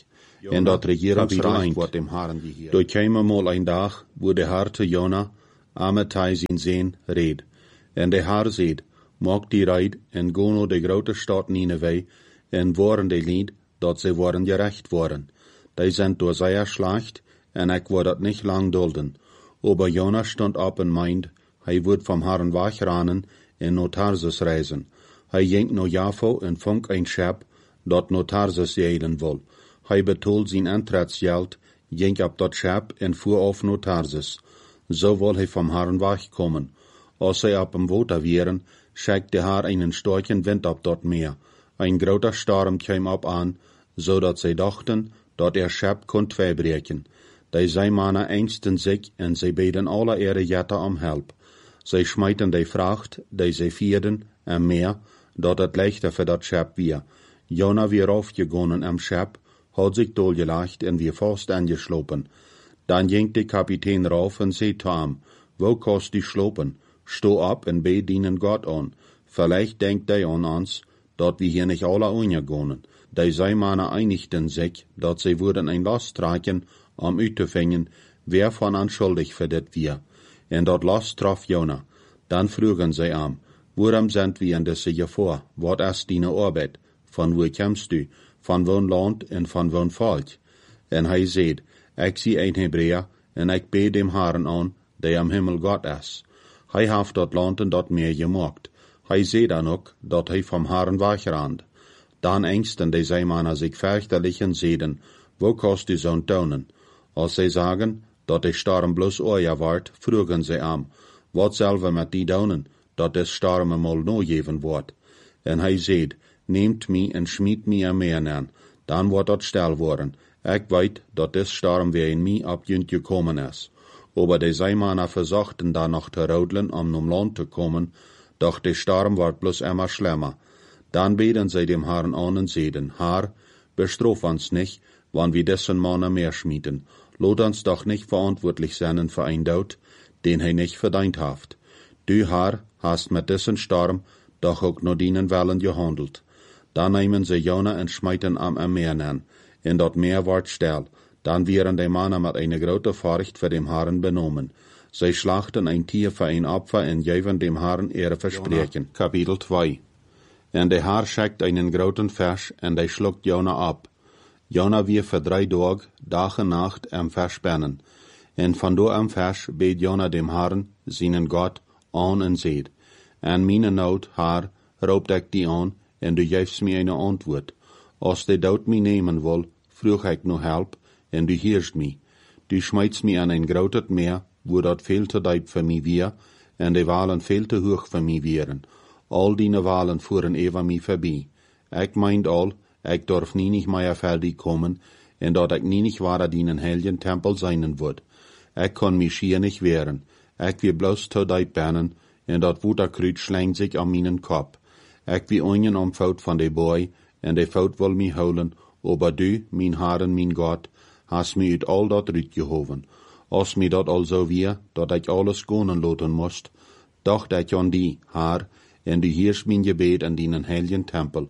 en dat regeringsreich wordt dem Herrn geheerd. Door kwam eenmaal een dag, wo de Herr te Jona, Amittai zijn zeen, reed. En de Herr zeid, maak die reid, en go naar de grote stad Nineveh, en worden de lied, dat ze worden gerecht worden. Die zijn door zij slacht, en ik word dat niet lang dulden. Aber Jona stond op en meint, hij wordt vom Herrn wegrennen en naar Tarsus reizen. Hij ging naar Jaffa en vond een schip, dat naar Tarsus zeilen wil. Hij betaalt zijn eintrittsgeld, ging op dat schip en voer af naar Tarsus. Zo wil hij vom Herrn wegkomen. Als zij op hem water waren, schickt de Herr einen starken wind op dat meer. Ein groter storm kwam op aan, zodat zij dachten, dat schip kon tweebreken. Die zij mannen engsten zich en zij beden alle ihre jetten om help. Zij smijten die vracht, die zij vierden, en meer, dat het leichter voor dat schip weer. Jona weer aufgegangen am schip, had zich doorgelegd en weer vast angeslopen. Dan ging de kapitein rauf en zei te hem, wo kost die slopen? Sto op en bid dienen God aan. Vielleicht denkt hij aan ons, dat we hier niet alle ondergaan. Die Zeemannen einigten sich, dat zij würden ein Last tragen, om uit te vinden, wer von an schuldig für dit wir. En dat Last traf Jona. Dan vroegen zij hem, waarom zijn we in deze gevaar? Wat is die arbeid? Van waar komst du? Van woon land en van woon volk? En hij zei, ik zie een Hebreer, en ik bid dem Herrn aan, die am Himmel God is. Hij heeft dat land en dat meer gemaakt. Hij zei dan ook, dat hij vom Herrn wegrand. Dan engsten de Zeemannen zich fürchterlich en zeiden, wo kost du zo'n tonen? Als zij zagen, dat de storm bloos oorja wordt, vroegen zij hem, wat zullen we met die doen, dat de storm eenmaal no geven wordt? En hij zei, neemt mij en schmiet mij aan meer aan, dan wordt dat stil worden. Ik weet, dat de storm weer in mij op junt gekomen is. Aber de Zeemannen verzochten dan nog te rodelen om naar land te komen, doch de storm wordt bloos immer schlimmer. Dan beden zij dem Herrn aan en zeiden, Herr, bestraf ons nicht, wann wir dessen Mannen mehr schmieden. Lot uns doch nicht verantwortlich sein für ein Tod, den hij nicht verdient haft. Du, Herr, hast mit dessen Storm doch auch nur dienen Wellen gehandelt. Dan nehmen sie Jona en schmeiten am Meer an, en dat Meer wordt stil. Dan wären die Mannen mit einer großen Furcht für dem Herrn benommen. Sie schlachten ein Tier für ein Opfer en geven dem Herrn ihre Versprechen. Kapitel 2. En de Herr schickt einen großen Fisch, en die schluckt Jona ab. Jona weer voor 3 dagen, dag en nacht am verspannen. En van door am Fisch beet Jona dem Herrn, seinen Gott, aan en zeid, en mijn nood, Herr, roopt ik die aan, en du geefst mij een antwoord. Als de dood mij nemen wil, vroeg ik nog help, en du heerst mij. Du schmeidst mij aan een groot meer, wo dat veel te diep voor mij weer, en de walen veel te hoog voor mij wären. Al die walen voeren over mij voorbij. Ik meint al, ik durf nie nicht mehr fertig kommen, en dat ik nie nicht wahrer dienen heiligen Tempel seinen wird. Ik kon mich hier nicht wehren. Ik wie bloß te diep bannen, en dat Wutterkruid schlägt sich an meinen Kopf. Ik wie onjen omfout van de boy, en de fout wil mij houden, aber du, mijn Herr mijn Gott, hast mij uit al dat uitgehoven. Als mij dat al zo weer, dat ik alles gonen laten moest, dacht ik aan die, Herr, en du heerst mijn gebet an dienen heiligen Tempel.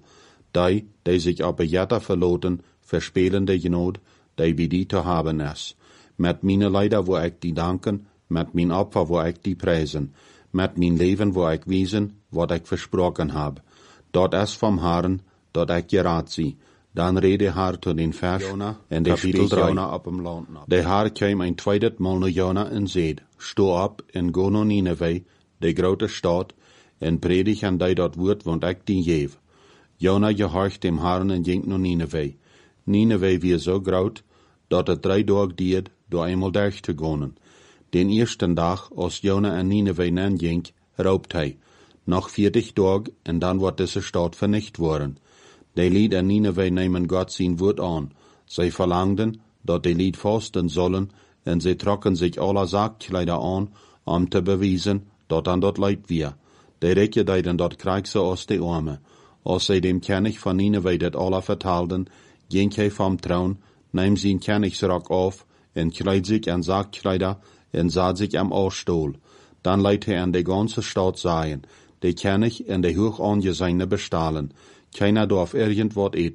Die sich op een jetter verloten, verspelen de genood, die wie die te haben is. Met mijn leider wo ik die danken, met mijn opfer wo ik die prijzen, met mijn leven wo ik wezen, wat ik versproken heb. Dat is vom Herrn, dat ik geraad zie. Dan rede Herr tot den Vers, en de spielt Jona op hem land. De Herr kwam een tweede mal naar Jona en zeid, sto op en go naar Nineveh, de grote stad, en predig aan die dat woord, want ik die geef. Jona gehorcht dem Herrn en ging naar Nineveh. Nineveh weer zo groot, dat het 3 dagen duurde, door eenmaal durch te gaan. Den eersten dag, als Jona en Nineveh nanging, roopt hij. Nog 40 dagen, en dan wordt deze stad vernicht worden. De lied en Nineveh nemen God zijn woord aan. Zij verlangden, dat de lied vasten zullen, en zij trokken zich alle zaakkleider aan, om te bewijzen, dat aan dat leid weer. De rijke deiden dat krijg ze als de arme. Als zij dem König van Nineveh dat alle vertelden, ging hij vom troon, nahm zijn Königsrock auf, en kleid sich an Saakkleider, en zat sich am Ausstuhl. Dan leidt hij an de ganze Stadt sagen, de König en de hoch angesehene bestahlen. Keiner darf irgend wat eten,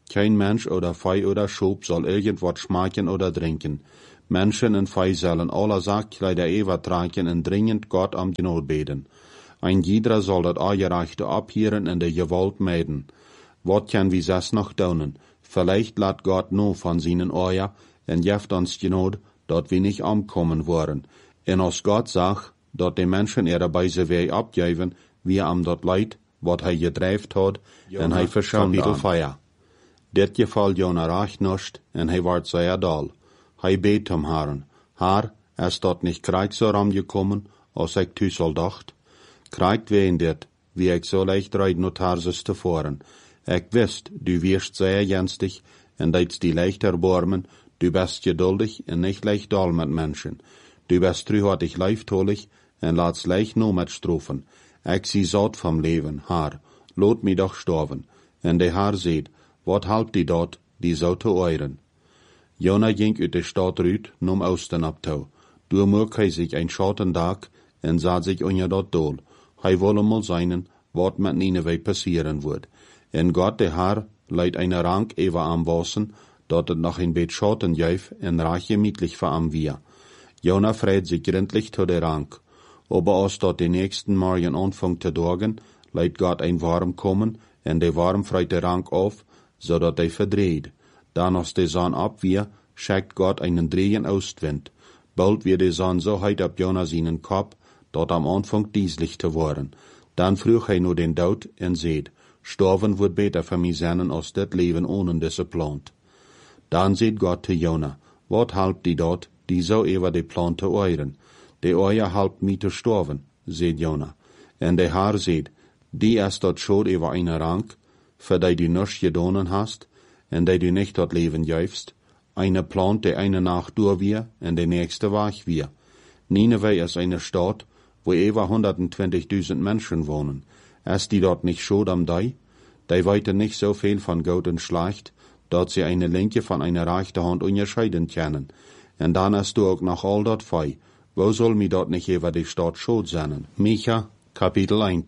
Kein Mensch oder Vieh oder Schub soll irgendwas schmecken oder trinken. Menschen und Vieh sollen alle Sachkleider ewig tragen und dringend Gott am Genot beten. Ein jeder soll das Angereichte abhören und der Gewalt meiden. Wat kann wir das noch tun? Vielleicht lässt Gott nur von seinen Eier und jeft uns Genot, dort wir nicht ankommen wollen. Und als Gott sagt, dort die Menschen ihre Beise Weg abgeben, wie am dort leid, wat hij gedreift hat, en hij verschont Kapitel 4. Dit gefällt Jona recht nicht, en hij ward sehr doll. Hij bet zum Herrn, Herr, es dort nicht Krieg so rangekommen, als ich tu soll dacht. Krieg wen dit, wie ich so leicht reid nur Tarsus tevoren. Ich wisst, du wirst sehr jenstig, en deitst die leicht erbormen, du bist geduldig en nicht leicht doll mit Menschen. Du bist trühartig leiftolig, en laatst leicht nur mit Strofen. Ich sie satt vom Leben, Herr, lot mi doch sterben. En der Herr seht, wat halt die dort, die so te euren. Jona ging uit de Stadt rüt, num Osten abtau. Du mög hij sich ein Schattendag, en sah sich unja dort dol. Hij wolle mal seinen, wat mit Nineveh passieren wird. En Gott, der Herr, leidt eine Rank ewa am Wassen, dort het noch ein bet Schatten jäuf, en reich gemütlich für am wir. Jona freit sich gründlich zu der Rank. Aber als dort den nächsten Morgen anfängt zu dorgen, leidt Gott ein Warm kommen, en der Warm freit der Rank auf, so dat hij verdreht. Dan als de Sonne abwehr, schickt Gott einen drehen Ostwind. Bald wird de Sonne so heit ab Jona seinen Kopf, dort am Anfang dieslich zu worden. Dan früch hij nur den Dood en seht, sterven wird beter für mich sein, als das Leben ohne diese plant. Dan seht Gott zu Jona, wat halbt die dort, die so ewer de Plan te euren? De euer halbt mi te sterven, seht Jona. En de Herr seht, die ist dort schon ewer eine Rank, für die du nichts gedonen hast, en die du nicht dort leben jäufst, eine plant, de eine Nacht durch wir, en de nächste wach wir. Nineveh ist eine Stadt, wo ewer 120.000 Menschen wohnen. Ist die dort nicht schon am Dei? Die weiten nicht so viel von Gut und Schlecht, dort sie eine linke von einer rechten Hand unterscheiden können. En dann hast du auch noch all dort fei. Wo soll mi dort nicht ewer die Stadt schuld sein? Micha, Kapitel 1.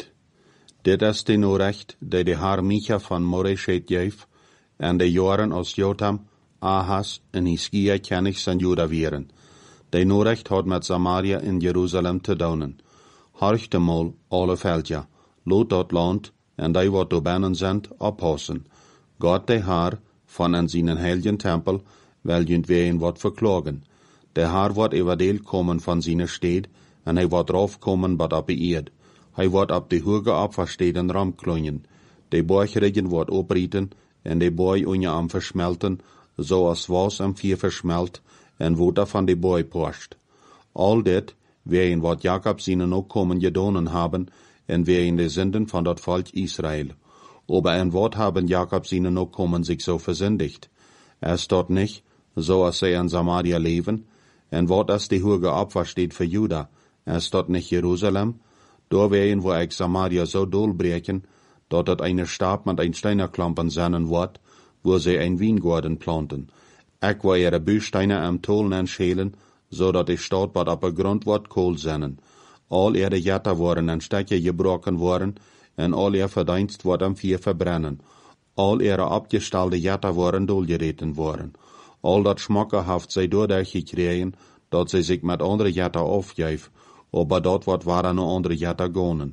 Dit ist die Norecht, die de Herr Micha von Moreshet geef, en de Jahren als Jotam, Ahas en Hiskia Königs in Juda wären. De Norecht hat mit Samaria in Jerusalem te daunen. Horcht mal alle Veldja, lot dort Land, en die wat do binnen sind, abpassen. Gott de Herr, von an seinen heiligen Tempel, welchen wir ihn wat verklagen. Der Herr wird everdeel kommen von seiner Städt, en hij wird raufkommen bad ab die Erd. Hij wordt op de hoge Abversteden ramklonjen. De Borchrigen wordt oprieten, en de Boy unja am verschmelten, so als was am Vier verschmelt, en Water van de Boy porscht. All dit, wer wat Jakob seinen Nachkommen gedonen haben, en wer in de Sünden von dat Volk Israel. Aber en wat haben Jakob seinen Nachkommen sich so versündigt? Ist dort nicht, so als sie in Samaria leben, en wat als de hoge Abversteht für Juda, ist dort nicht Jerusalem? Da werden wo ich Samaria so dolbreken, dort hat eine Stab mit ein Steinerklampen seinen Wort, wo sie ein Weingarten planten. Ich wo ihre Büsteine am Tollen schälen, so dat die Stadt bad ab Grund wird kohl sennen. All ihre Jätter waren in Stücke gebrochen worden, en all ihr Verdienst wird am Vier verbrennen. All ihre abgestellte Jätter waren dolgereten worden. All dat schmackerhaft sei dadurch gekriegen, dat sie sich mit andere Jätter aufgäf, aber dort wat waren noch andere Jätter gonen.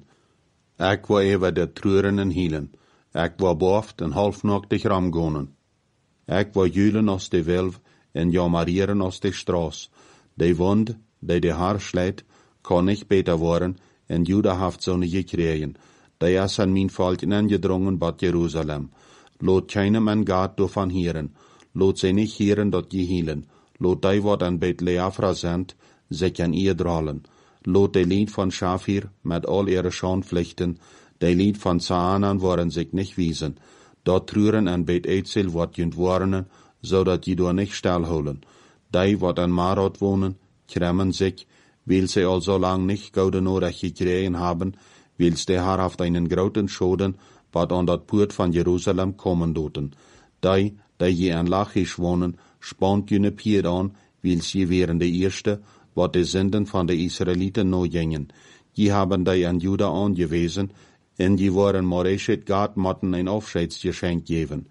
Ich war ewer de Trüren en Hielen. Ich war boft en halfnachtig ramgonen. Ich war jülen aus de Welf en jamarieren aus de Straß. De Wund, die de Haar schlägt, kann nicht beter worden, en Juda haft so nicht gekriegen. Die ist an mein Volk ingedrungen bad Jerusalem. Lot keinem en Gad davon hieren. Lot sie nicht hieren dort gehielen. Lot die wat an Bet Leafra sind, sich an ihr drallen. Lot de Lied von Schafir mit all ihre Schandpflichten, de Lied von Zaanan waren sich nicht wiesen. Dort trüren an Bet Ezel wat jünd warnen, so dat die do nicht stillholen. Die wat an Marot wohnen, kremmen sich, weil sie also lang nicht gaude Norecht gekriegen haben, weil der Herr auf einen großen Schoden, wat an dat Port von Jerusalem kommen doten. Die je an Lachisch wohnen, spannt jene Pier an, weil sie wären de Erste, wat de Sünden von de Israeliten no gingen. Die haben die an Juda angewiesen, en die waren Moreshet Gad motten ein Aufscheidsgeschenk geben.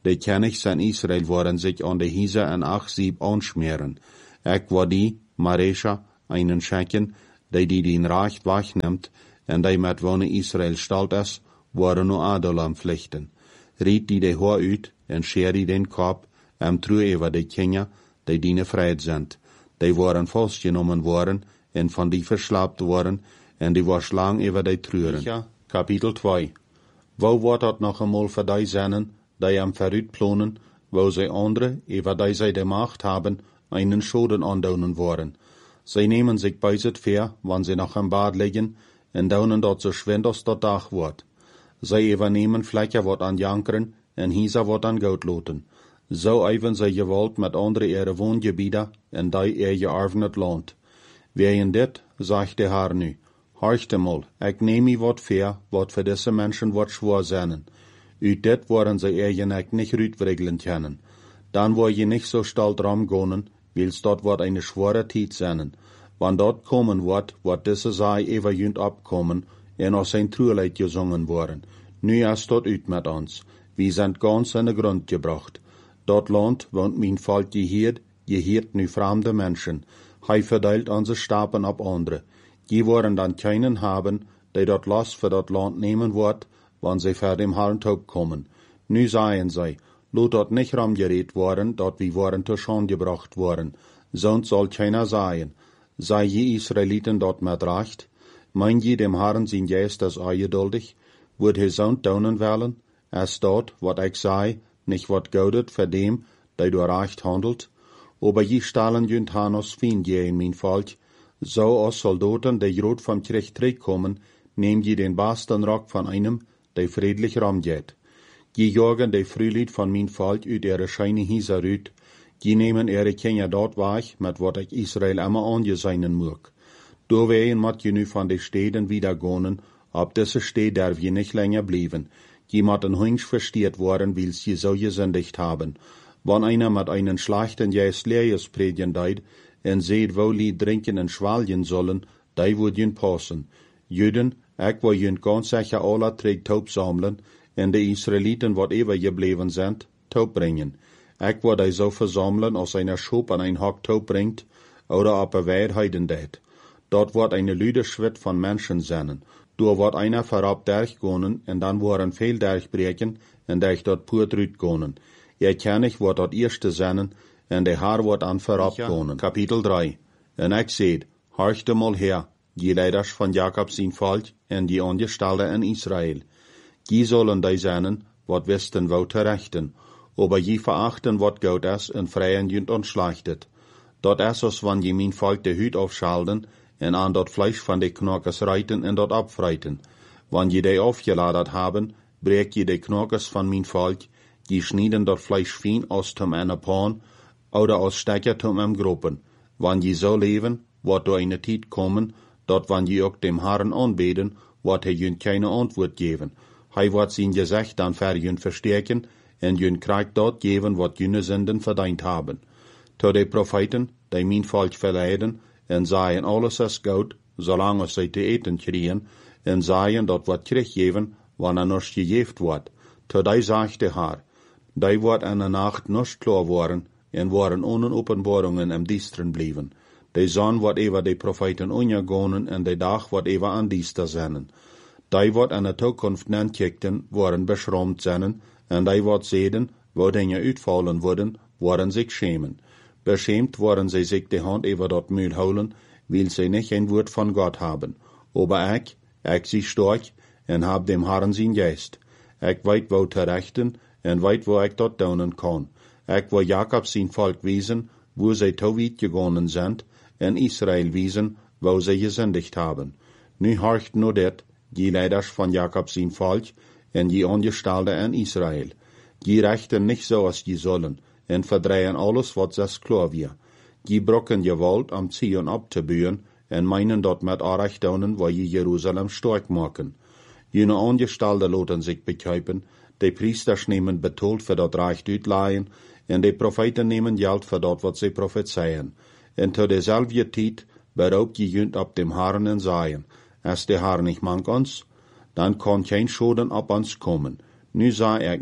de Königs in Israel worden sich an de Hiese en Achsieb anschmeren. War die, Maresha, einen Schecken, die den Recht wegnimmt, en die met wonen Israel stalt is, waren nur Adulam pflichten. Riet die de Haar uit, en scher die den Kopf, true über de Kinder, die diene vrede sind. Die waren vastgenomen worden, en van die verslaapt worden, en die was lang über die Trüren. Ja, Kapitel 2. Wo wordt dat nog eenmaal voor die zinnen, die am verruit planen, wo sie andere, über die sie de Macht haben, einen Schaden andonen worden. Sie nehmen sich bei sich fair, wann sie noch im Bad liegen, en daunen dort so schwind als dat Dach wordt. Sie übernehmen Fläche wat an Jankeren, en Hieser wat an Goud loten. So even sie gewollt mit andere ihre Wohngebiete, en die ihr gearvenet Land. Wegen dit, sagt der Herr nu, horchte mal, ich nehme wat fair, wat für diese Menschen wat schwor seinen. Uit dit worden sie eigentlich nicht rütwregeln können. Dann wo je nicht so stalt ramgonen, wils dort wat eine schwere Tijd seinen. Wann dort kommen wird diese sei ever jünd abkommen, en aus sein Trueleit gesungen worden. Nu ist dort uit mit uns. Wir sind ganz in den Grund gebracht. Dort Land wohnt mein Volk gehiert nu fremde Menschen. Hij verteilt unsere Staben ab andere. Die wollen dann keinen haben, der dort Last für dort Land nehmen wird, wann sie vor dem Herrn kommen. Nu seien sie, lot dort nicht ramgeredet worden, dort wie waren zur Schande gebracht worden. Sonst soll keiner sein. Sei je Israeliten dort mit Recht? Mein je dem Herrn sein Geist das ungeduldig? Wird er sonst daunen wollen? Es dort, wat ich sei, nicht wat gaudet für dem, der du Recht handelt? Aber je stahlen jünd Hanos Fien je in mein Volk, so als Soldaten, die rot vom Krieg zurückkommen, nehm je den besten Rock von einem, der friedlich ramgeht. Je jagen de Frühlied von mein Volk uit ihre scheine Hieser rüt, je nehmen ihre Kinder dort weich, mit wat ich Israel immer angeseinen mög. Du wehen mat je nu von de Städten wieder gonen, ob diese Städte darf je nicht länger blieben. Je mat ein Hunsch verstiert worden, wils je so gesündigt haben. Wann einer mit einen schlechten Geist Lehrjes predigen deit, en seht, wo die trinken en schwaljen sollen, die würd jün passen. Jüden, ich wo jün ganz sicher alle trägt Taub sammeln, en de Israeliten, wat ever gebleven sind, Taub bringen. Ich wo die so versammeln, als einer Schub an ein Hack Taub bringt, oder ab a Weidheiden det. Dort wird eine Lüderschritt von Menschen sennen. Dort wird einer vorab durchgonen, en dann worden viel durchbrechen, en durch dort pur drüt gonen. Ihr König wird dort erste sennen, en der Herr wird an vorab gonen. Kapitel 3. En ich seht, horchte mal her, die Leiders von Jakob sein Volk, en die Angestellte in Israel. Die sollen die sennen, wat wisten wo rechten, aber je verachten wat Gott is, en freien jünd und schlachtet. Dort is es, wann je mein Volk de Hüt aufschalten, en an dort Fleisch von de Knockes reiten en dort abfreiten. Wann je de aufgeladet haben, brek je de Knockes von mein Volk, die schneiden dort Fleisch fein aus zum einer Pan, oder aus Stecker zum einem Gruppen. Wann je so leben, wird do eine Zeit kommen, dort wann je auch dem Herrn anbeten, wird jün keine Antwort geben. Hij wird sein Gesicht dann für jün verstärken, en jün kriegt dort geben, wat jüne Sünden verdient haben. To de Propheten, die mein Volk verleiden, en seien alles ist gut, solange sie zu eten kriegen, en seien dort wat Krieg geben, wann noch gejeft wird. To die sagt der Herr, die wird in der Nacht nicht klar worden, en waren ohne Openbarungen im Diensten blieben. Die Sonne wird über die Propheten untergehen, en die Tag wird über an Dienster sein. Die wird in der Zukunft nennkikten, waren beschraubt sein, en die wird sehen, wo Dinge uitfallen würden, worden sich schämen. Beschämt worden sie sich die Hand über dort Mühl holen, weil sie nicht ein Wort von Gott haben. Aber ich sie stark, en hab dem Herrn sein Geist. Ich weit wo zu rechten, en weit wo ich dort daunen kann. Ich will Jakob sein Volk wiesen, wo sie zu weit gegangen sind, en Israel wiesen, wo sie gesündigt haben. Nu horcht nur det, die Leiders von Jakob sein Volk, en die Angestellte in Israel. Die rechten nicht so, als die sollen, en verdrehen alles, was es klar wir. Die brocken Gewalt am Zion abzubühen, en meinen dort mit Arachtonen, wo je Jerusalem stark machen. Jene Angestellte loten sich bekäupen, die Priester nehmen Betold für dort Reich uitleihen, en die Propheten nehmen Geld für dort, was sie prophezeien. En zu derselbe Zeit beraubt je jünd ab dem Herrn en seien, als der Herr nicht mank uns, dann kann kein Schaden ab uns kommen. Nu sei ich mal,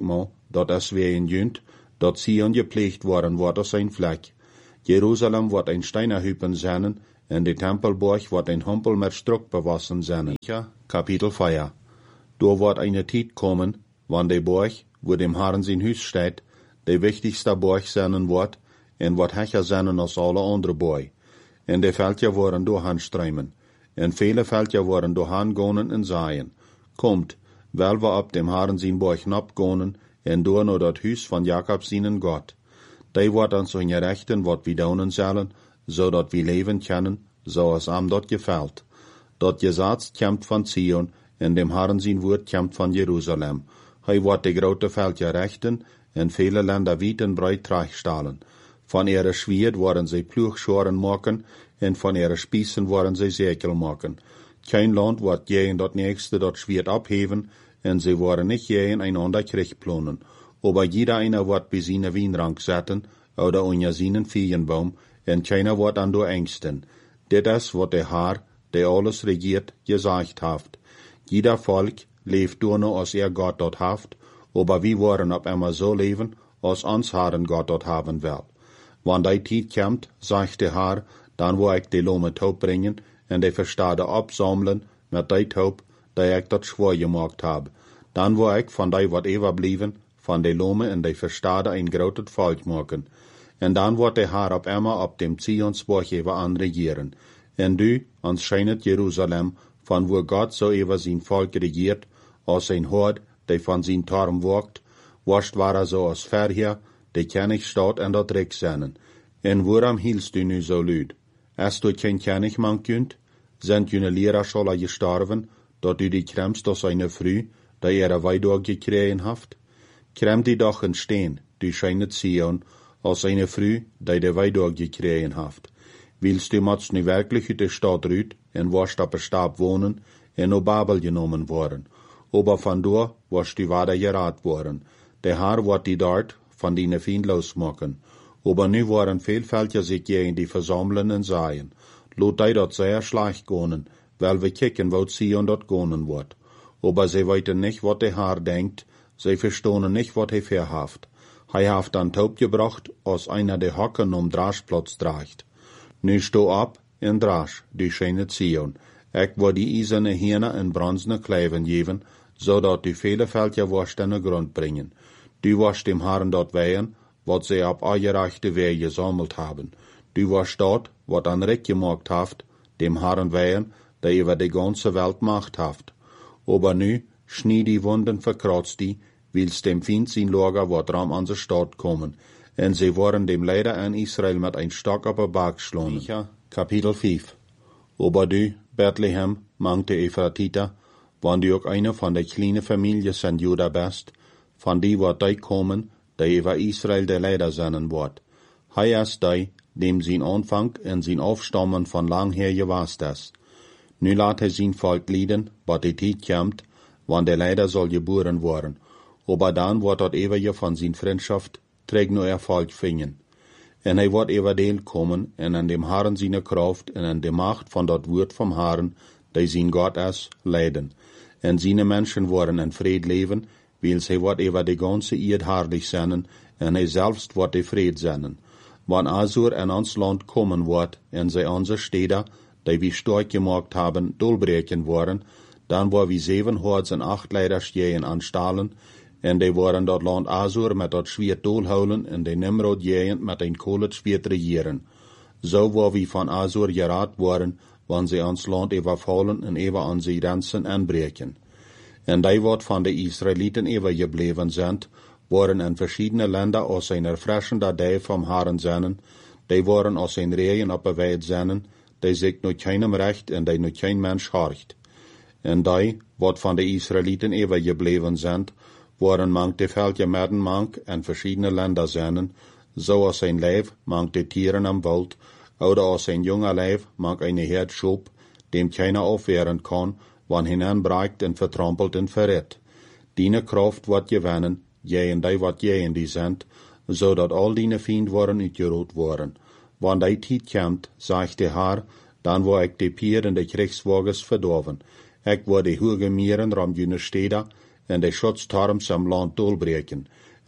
dat es ween jünt, dat Zion gepleegd worden wordt als een vlek. Jeruzalem wordt een steinerhupen zijn, en de tempelborg wordt een humpel met struk bewassen zijn. Kapitel 4. Door wordt eine tijd komen, wanneer de borg, wo dem Herrn zijn huis staat, de wichtigste borg zijn wordt, en wordt hecher zijn als alle andere borg. En de veldje worden doorheen struimen, en vele veldje worden doorheen gonen en zaaien. Komt, wel we op dem Herrn zijn borg napgonen, en door naar dat huis van Jacob zijn God. Die wordt ons hun rechten wat we doen zullen, zodat we leven kunnen, zoals am dat gefällt. Dat Gesetz komt van Zion, en dem Herrn zijn woord komt van Jeruzalem. Hij wordt de grote veldje rechten, en vele länder weit en breit trachstalen. Van ihre Schwert worden zij ploegschoren maken, en van ihre Spießen worden zij zekel maken. Kein land wordt je dat nächste dat Schwert abheven, en sie worden nicht je einander Krieg planen. Aber jeder einer wird bei seine Wienrank zetten, oder unter seinen Feienbaum, en keiner wird an do ängsten. Dit is wat der Herr, der alles regiert, gesagt haft. Jeder Volk leeft door nur als Gott dort haft, aber wir wollen ab immer so leben, als uns Herren Gott dort haben will. Wann die Zeit kommt, sagt der Herr, dann wo ich die Lome Taub bringen, en die Verstade absammeln, mit die Taub, die ich dort schwor gemacht hab. Dann wo ich von die wat überblieben, von die Lome en die Verstade ein grotet Volk machen. En dan wordt der Herr op immer op dem Zionsborg even an regieren. En du, ons scheinet Jerusalem, van wo Gott so over zijn Volk regiert, als zijn Hord, die van zijn Turm walkt, wascht war so als verheer, die kennig staat en dat rek zijn. En waarom hielst du nu so lüd? Als du kein kennig man kunt, sind jene Lehrer schon gestorben, dat du die kremst aus eine Früh, die ihre Weidog gekriegen haft? Krem die doch en steen, du scheinet Zion, als eine Früh, die de Weidog gekriegen haft. Willst du mats nu wirklich uit de Stadt rüt, en warst op een Stab wohnen, en op Babel genommen worden. Aber van door warst du weiter gerat worden. Der Herr wordt die dort van die Feind losmaken. Aber nu waren vielfältiger sich gegen die versammeln en sagen. Lot die dort sehr schlecht gonen, weil wir kicken, wo Zion dort gonen wird. Aber sie weiten nicht, wat der Herr denkt, sie verstohnen nicht, wat er verhaft. Hij haft dan taub gebracht, als einer de Hocken Draschplatz draagt. Nu sto ab en drasch, die schöne Zion. Ik wil die eiserne Hirne en bronzene Kleiven geven, zodat die vele Veldje worst in de grond brengen. Du wirst dem Herrn dort wehen, wat sie op aangereichte Wehe gesammelt haben. Du wirst dort, wat an Reck gemacht haft, dem Herrn wehen, der über die ganze Welt Macht haft. Aber nu, schnie die Wunden verkratzt die, wils dem Feind sein Lager wat ram an se Stadt kommen, en sie waren dem Leider an Israel mit ein Stock op een Bak geschlagen. Kapitel 5. Aber du, Bethlehem, mangte Ephratita, wann du auch eine von der kleinen Familie von Juda bist, von die wat die kommen, die über Israel der Leider sein wird. Hij ist die, dem sein Anfang en sein Aufstammen von lang her gewast ist. Nu laat hij sein Volk lieden, wat die Zeit kommt, wann der Leider soll geboren worden. Aber dann wird dort ewige von sein Freundschaft trägt nur Erfolg finden. En hij wird über deel kommen, en an dem Herrn seine Kraft, en an der Macht von dort Wort vom Herrn, die sein Gott ist, leiden. En seine Menschen worden in Fried leben, weil sie wird über die ganze Erde herrlich sein, en hij selbst wird die Fried sein. Wann Asur in ons Land kommen wird, en sie unsere Städte, die wir stark gemacht haben, durchbrechen worden, dann war wie 708 Leider stehen anstahlen, en die waren dat Land Asur met dat Schwert doorhouden en de Nimrod jegend met een kolet Schwert regieren. Zo waar wie van Asur geraad worden, wanneer ze ons Land overvallen en even onze grenzen aanbreken. En die wat van de Israëlieten even gebleven zijn, waren in verschiedene Länder als een erfrischende dij vom Herrn zijn, die waren als een regen op de weid zijn, die zich nu keinem recht en die nu kein Mensch horcht. En die wat van de Israëlieten even gebleven zijn, waren mank de veldje midden mank en verschiedene Länder zijn, zoals een lijf mank de Tieren am Wald, oder als een jonge lijf mank eine Herd schoop, dem keiner aufwehren kann, wann hinanbreikt en vertrampelt en verrät. Diene Kraft wordt gewinnen, jeen die wat jeen die sind, zodat al diene Feind worden uitgeroot worden. Wann die tijd komt, zegt de Herr, dan word ik de pier en de krigswagens verdorven. Ik word de hoge mieren ram jene steden, en de schutztorms am Land doorbreken.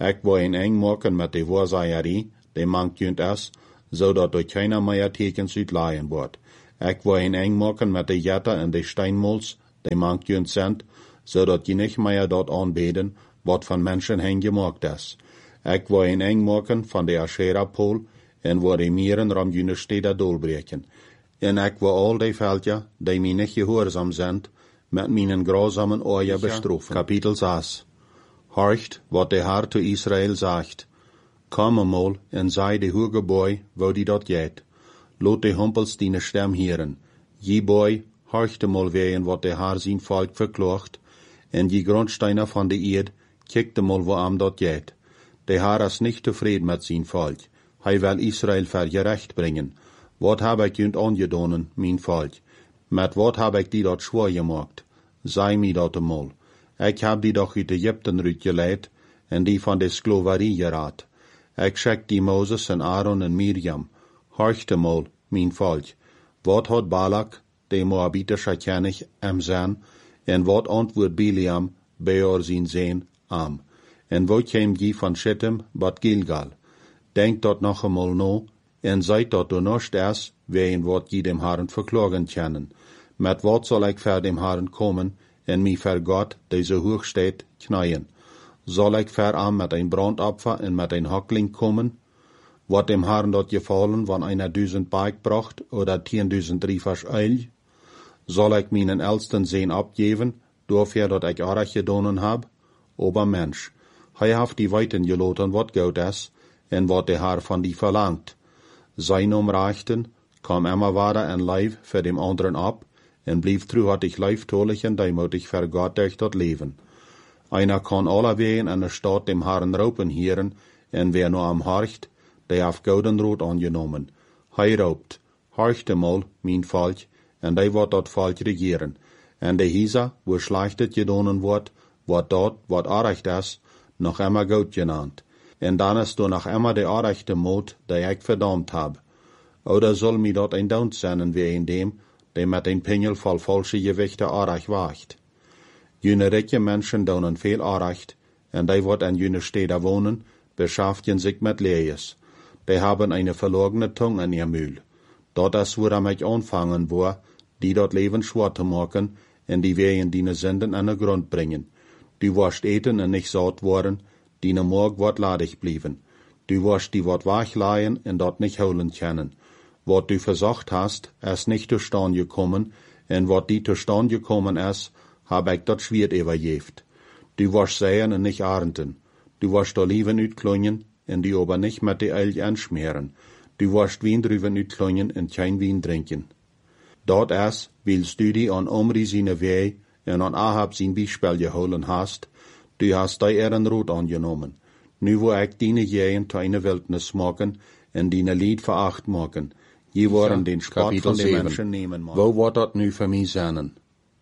Ik wil een eng maken met de waarzaaierie, die mankt junt es, zodat er keiner meer tekens uitlaaien wordt. Ik wil een eng maken met de jetten en de steinmols, die mankt junt zijn, zodat je niet meer dat aanbeden, wat van mensen heen gemaakt is. Ik wil een eng maken van de Asherah-pool, en waar de mieren ram june steden doorbreken. En ik wil al die veldja, die mij niet gehoorzaam zijn, met mijn grausamen oorja bestroffen. Kapitel 6. Horcht, wat de Heer te Israël zegt. Kom eenmaal en zei de hoge boy, wo die dat jeet. Laat de humpels die stem hieren. Je boy, horcht eenmaal ween wat de Heer zijn volk verklaagt, en je grondsteiner van de eerd, kijkt eenmaal wo am dat jeet. De Heer is niet tevreden met zijn volk. Hij wil Israël vergerecht brengen. Wat heb ik junt aangedonen, mijn volk? Met wat heb ik die dat schwaar gemaakt? Zei mij dat eenmaal. Ik heb die doch uit Egypten uitgeleid, en die van de slaverie geraad. Ik schik die Moses en Aaron en Miriam. Horcht eenmaal, mijn volk. Wat had Balak, de Moabitische König, zijn, en wat antwoord Biliam, Beor zijn zeen, am. En wat kwam die van Shittim, bat Gilgal. Denk dat nog eenmaal no, en zijt dat er nog is, ween wat je dem Herren verklagen kennen. Met wat zal ik ver dem Herren komen, en mij ver God, deze hoog steht, knijden? Zal ik ver aan met een brandopfer en met een hakling komen? Wat dem Herren dat gevallen van 1000 Berg bracht, oder 10.000 riefers Eil? Zal ik mijn elsten zeen abgeven, doorver dat ik arg gedonen heb? Ober Mensch, hij heeft die weiten geloten wat goed is, en wat de Heer van die verlangt. Zijn omrechten, kwam immer wader en lijf voor dem anderen ab, en blieb truhartig lijftolig en deimotig voor God durch dat leven. Einer kan alle ween en de staat dem Herren roepen hieren, en wer nur am horcht, der heeft gouden rood aangenomen. Hij roept, horcht eenmaal, mijn volk, en die wordt dat volk regieren. En de Hisa, wo slechtet gedonen wordt, wordt dat, wat arecht is, nog immer goed genaamd. En dan is er nog immer de arechte moed, die ik verdammt heb. Oder soll mi dat een daunt zijn wie een dem, die met een pingel vol falsche gewichte arech wacht. Jene rijke mensen doen veel arecht, en die wat in jene steden wonen, beschaffen zich met lees. Die hebben eine verlogene Tongue in ihr Mühl. Dat is woran ik anfangen wil, die dat leven schwer te maken, en die wegen die Sünden an den Grund bringen. Du wirst eten en nicht satt worden, die morgen wat ladig blieben. Du wirst die wat wegleihen en dat nicht holen können. Wat du versucht hast, ist nicht zustande gekommen, en wat die zustande gekommen ist, hab ich dat schwert überjeft. Du wirst säen en nicht ernten. Du wirst da Leben uitklonjen, en die aber nicht mit de Eil anschmieren. Du wirst Wein drüben uitklonjen en kein Wein trinken. Dat is, willst du die an Omri seine Weh en an Ahab sein Beispiel geholen hast, du hast die Ehrenrot angenommen. Nu wo ich deine Jähen zu einer Wildnis machen, en deine Lied veracht machen. Je worden den Spott von den Menschen nehmen. Wo wordt dat nu für mich sein?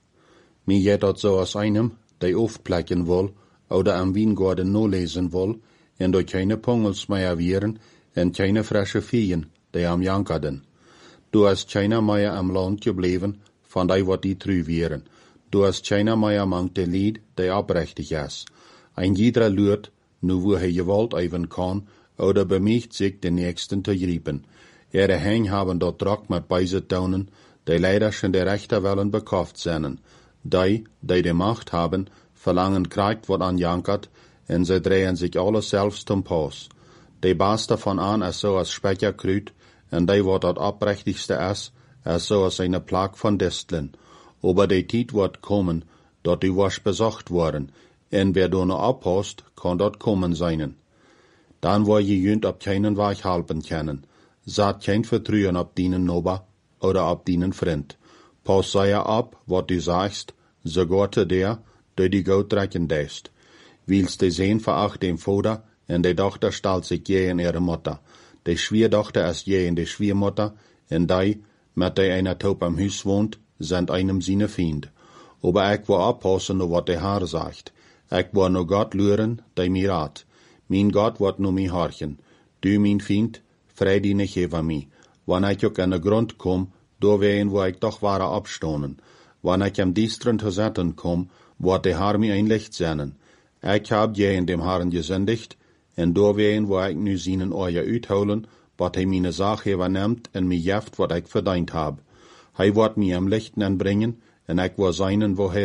Mir geht dat so aus einem, der aufplecken will, oder am Weingarten no lesen will, en durch keine Pongels mehr wieren, en keine frische Viehen, die am jankerden. Du hast keiner mehr am Land gebleven, van die wat die trü wieren. Du hast keiner mehr among de Lied, die abrechtig is. Ein jeder lürt, nu wo hij gewalt even kan, oder bemicht sich den Nächsten te griepen. Ihre Hänge haben dort Druck mit beise Daunen, die leider schon der Rechter willen bekauft sind. Die die Macht haben, verlangen Krieg wat anjankert, en sie drehen sich alles selbst zum Pass. Die Beste von an ist so als Specher krüt, en die wat dat abrechtigste ist so als eine Plag von Disteln. Aber die Tijd wird kommen, dat du wirst besucht worden, en wer du noch abhast, kann dort kommen sein. Dann wo je jünt ab keinen Weg halten können. Saat kein Vertrauen ab deinen Nober oder ab deinen Freund. Pass sei ab, wat du sagst, so Gott der, der die Gott recken deist. Willst du sehen veracht dem Vater, en die Tochter stellt sich je in ihre Mutter. Die Schwiertochter ist je in die Schwiermutter, en die, mit der einer Taub am Haus wohnt, sind einem seine Feind. Aber ich will abpassen, nur wat der Herr sagt. Ich will nur Gott luren, der mir rat. Mein Gott wird nur mich horchen. Du, mein Feind, frei die nicht über mich. Wann ich auch an den Grund komm, da wehen, wo ich doch wahre abstonen. Wann ich am Diestren zu setzen komm, wird der Herr mir ein Licht senden. Ich hab je in dem Herrn gesündigt, En doorween wo ik nu zijn oor uitholen, wat hij mijn zaak übernimmt en mij jeft wat ik verdiend heb. Hij wordt mij am Lichten aanbrengen, en ik wil zijn wo hij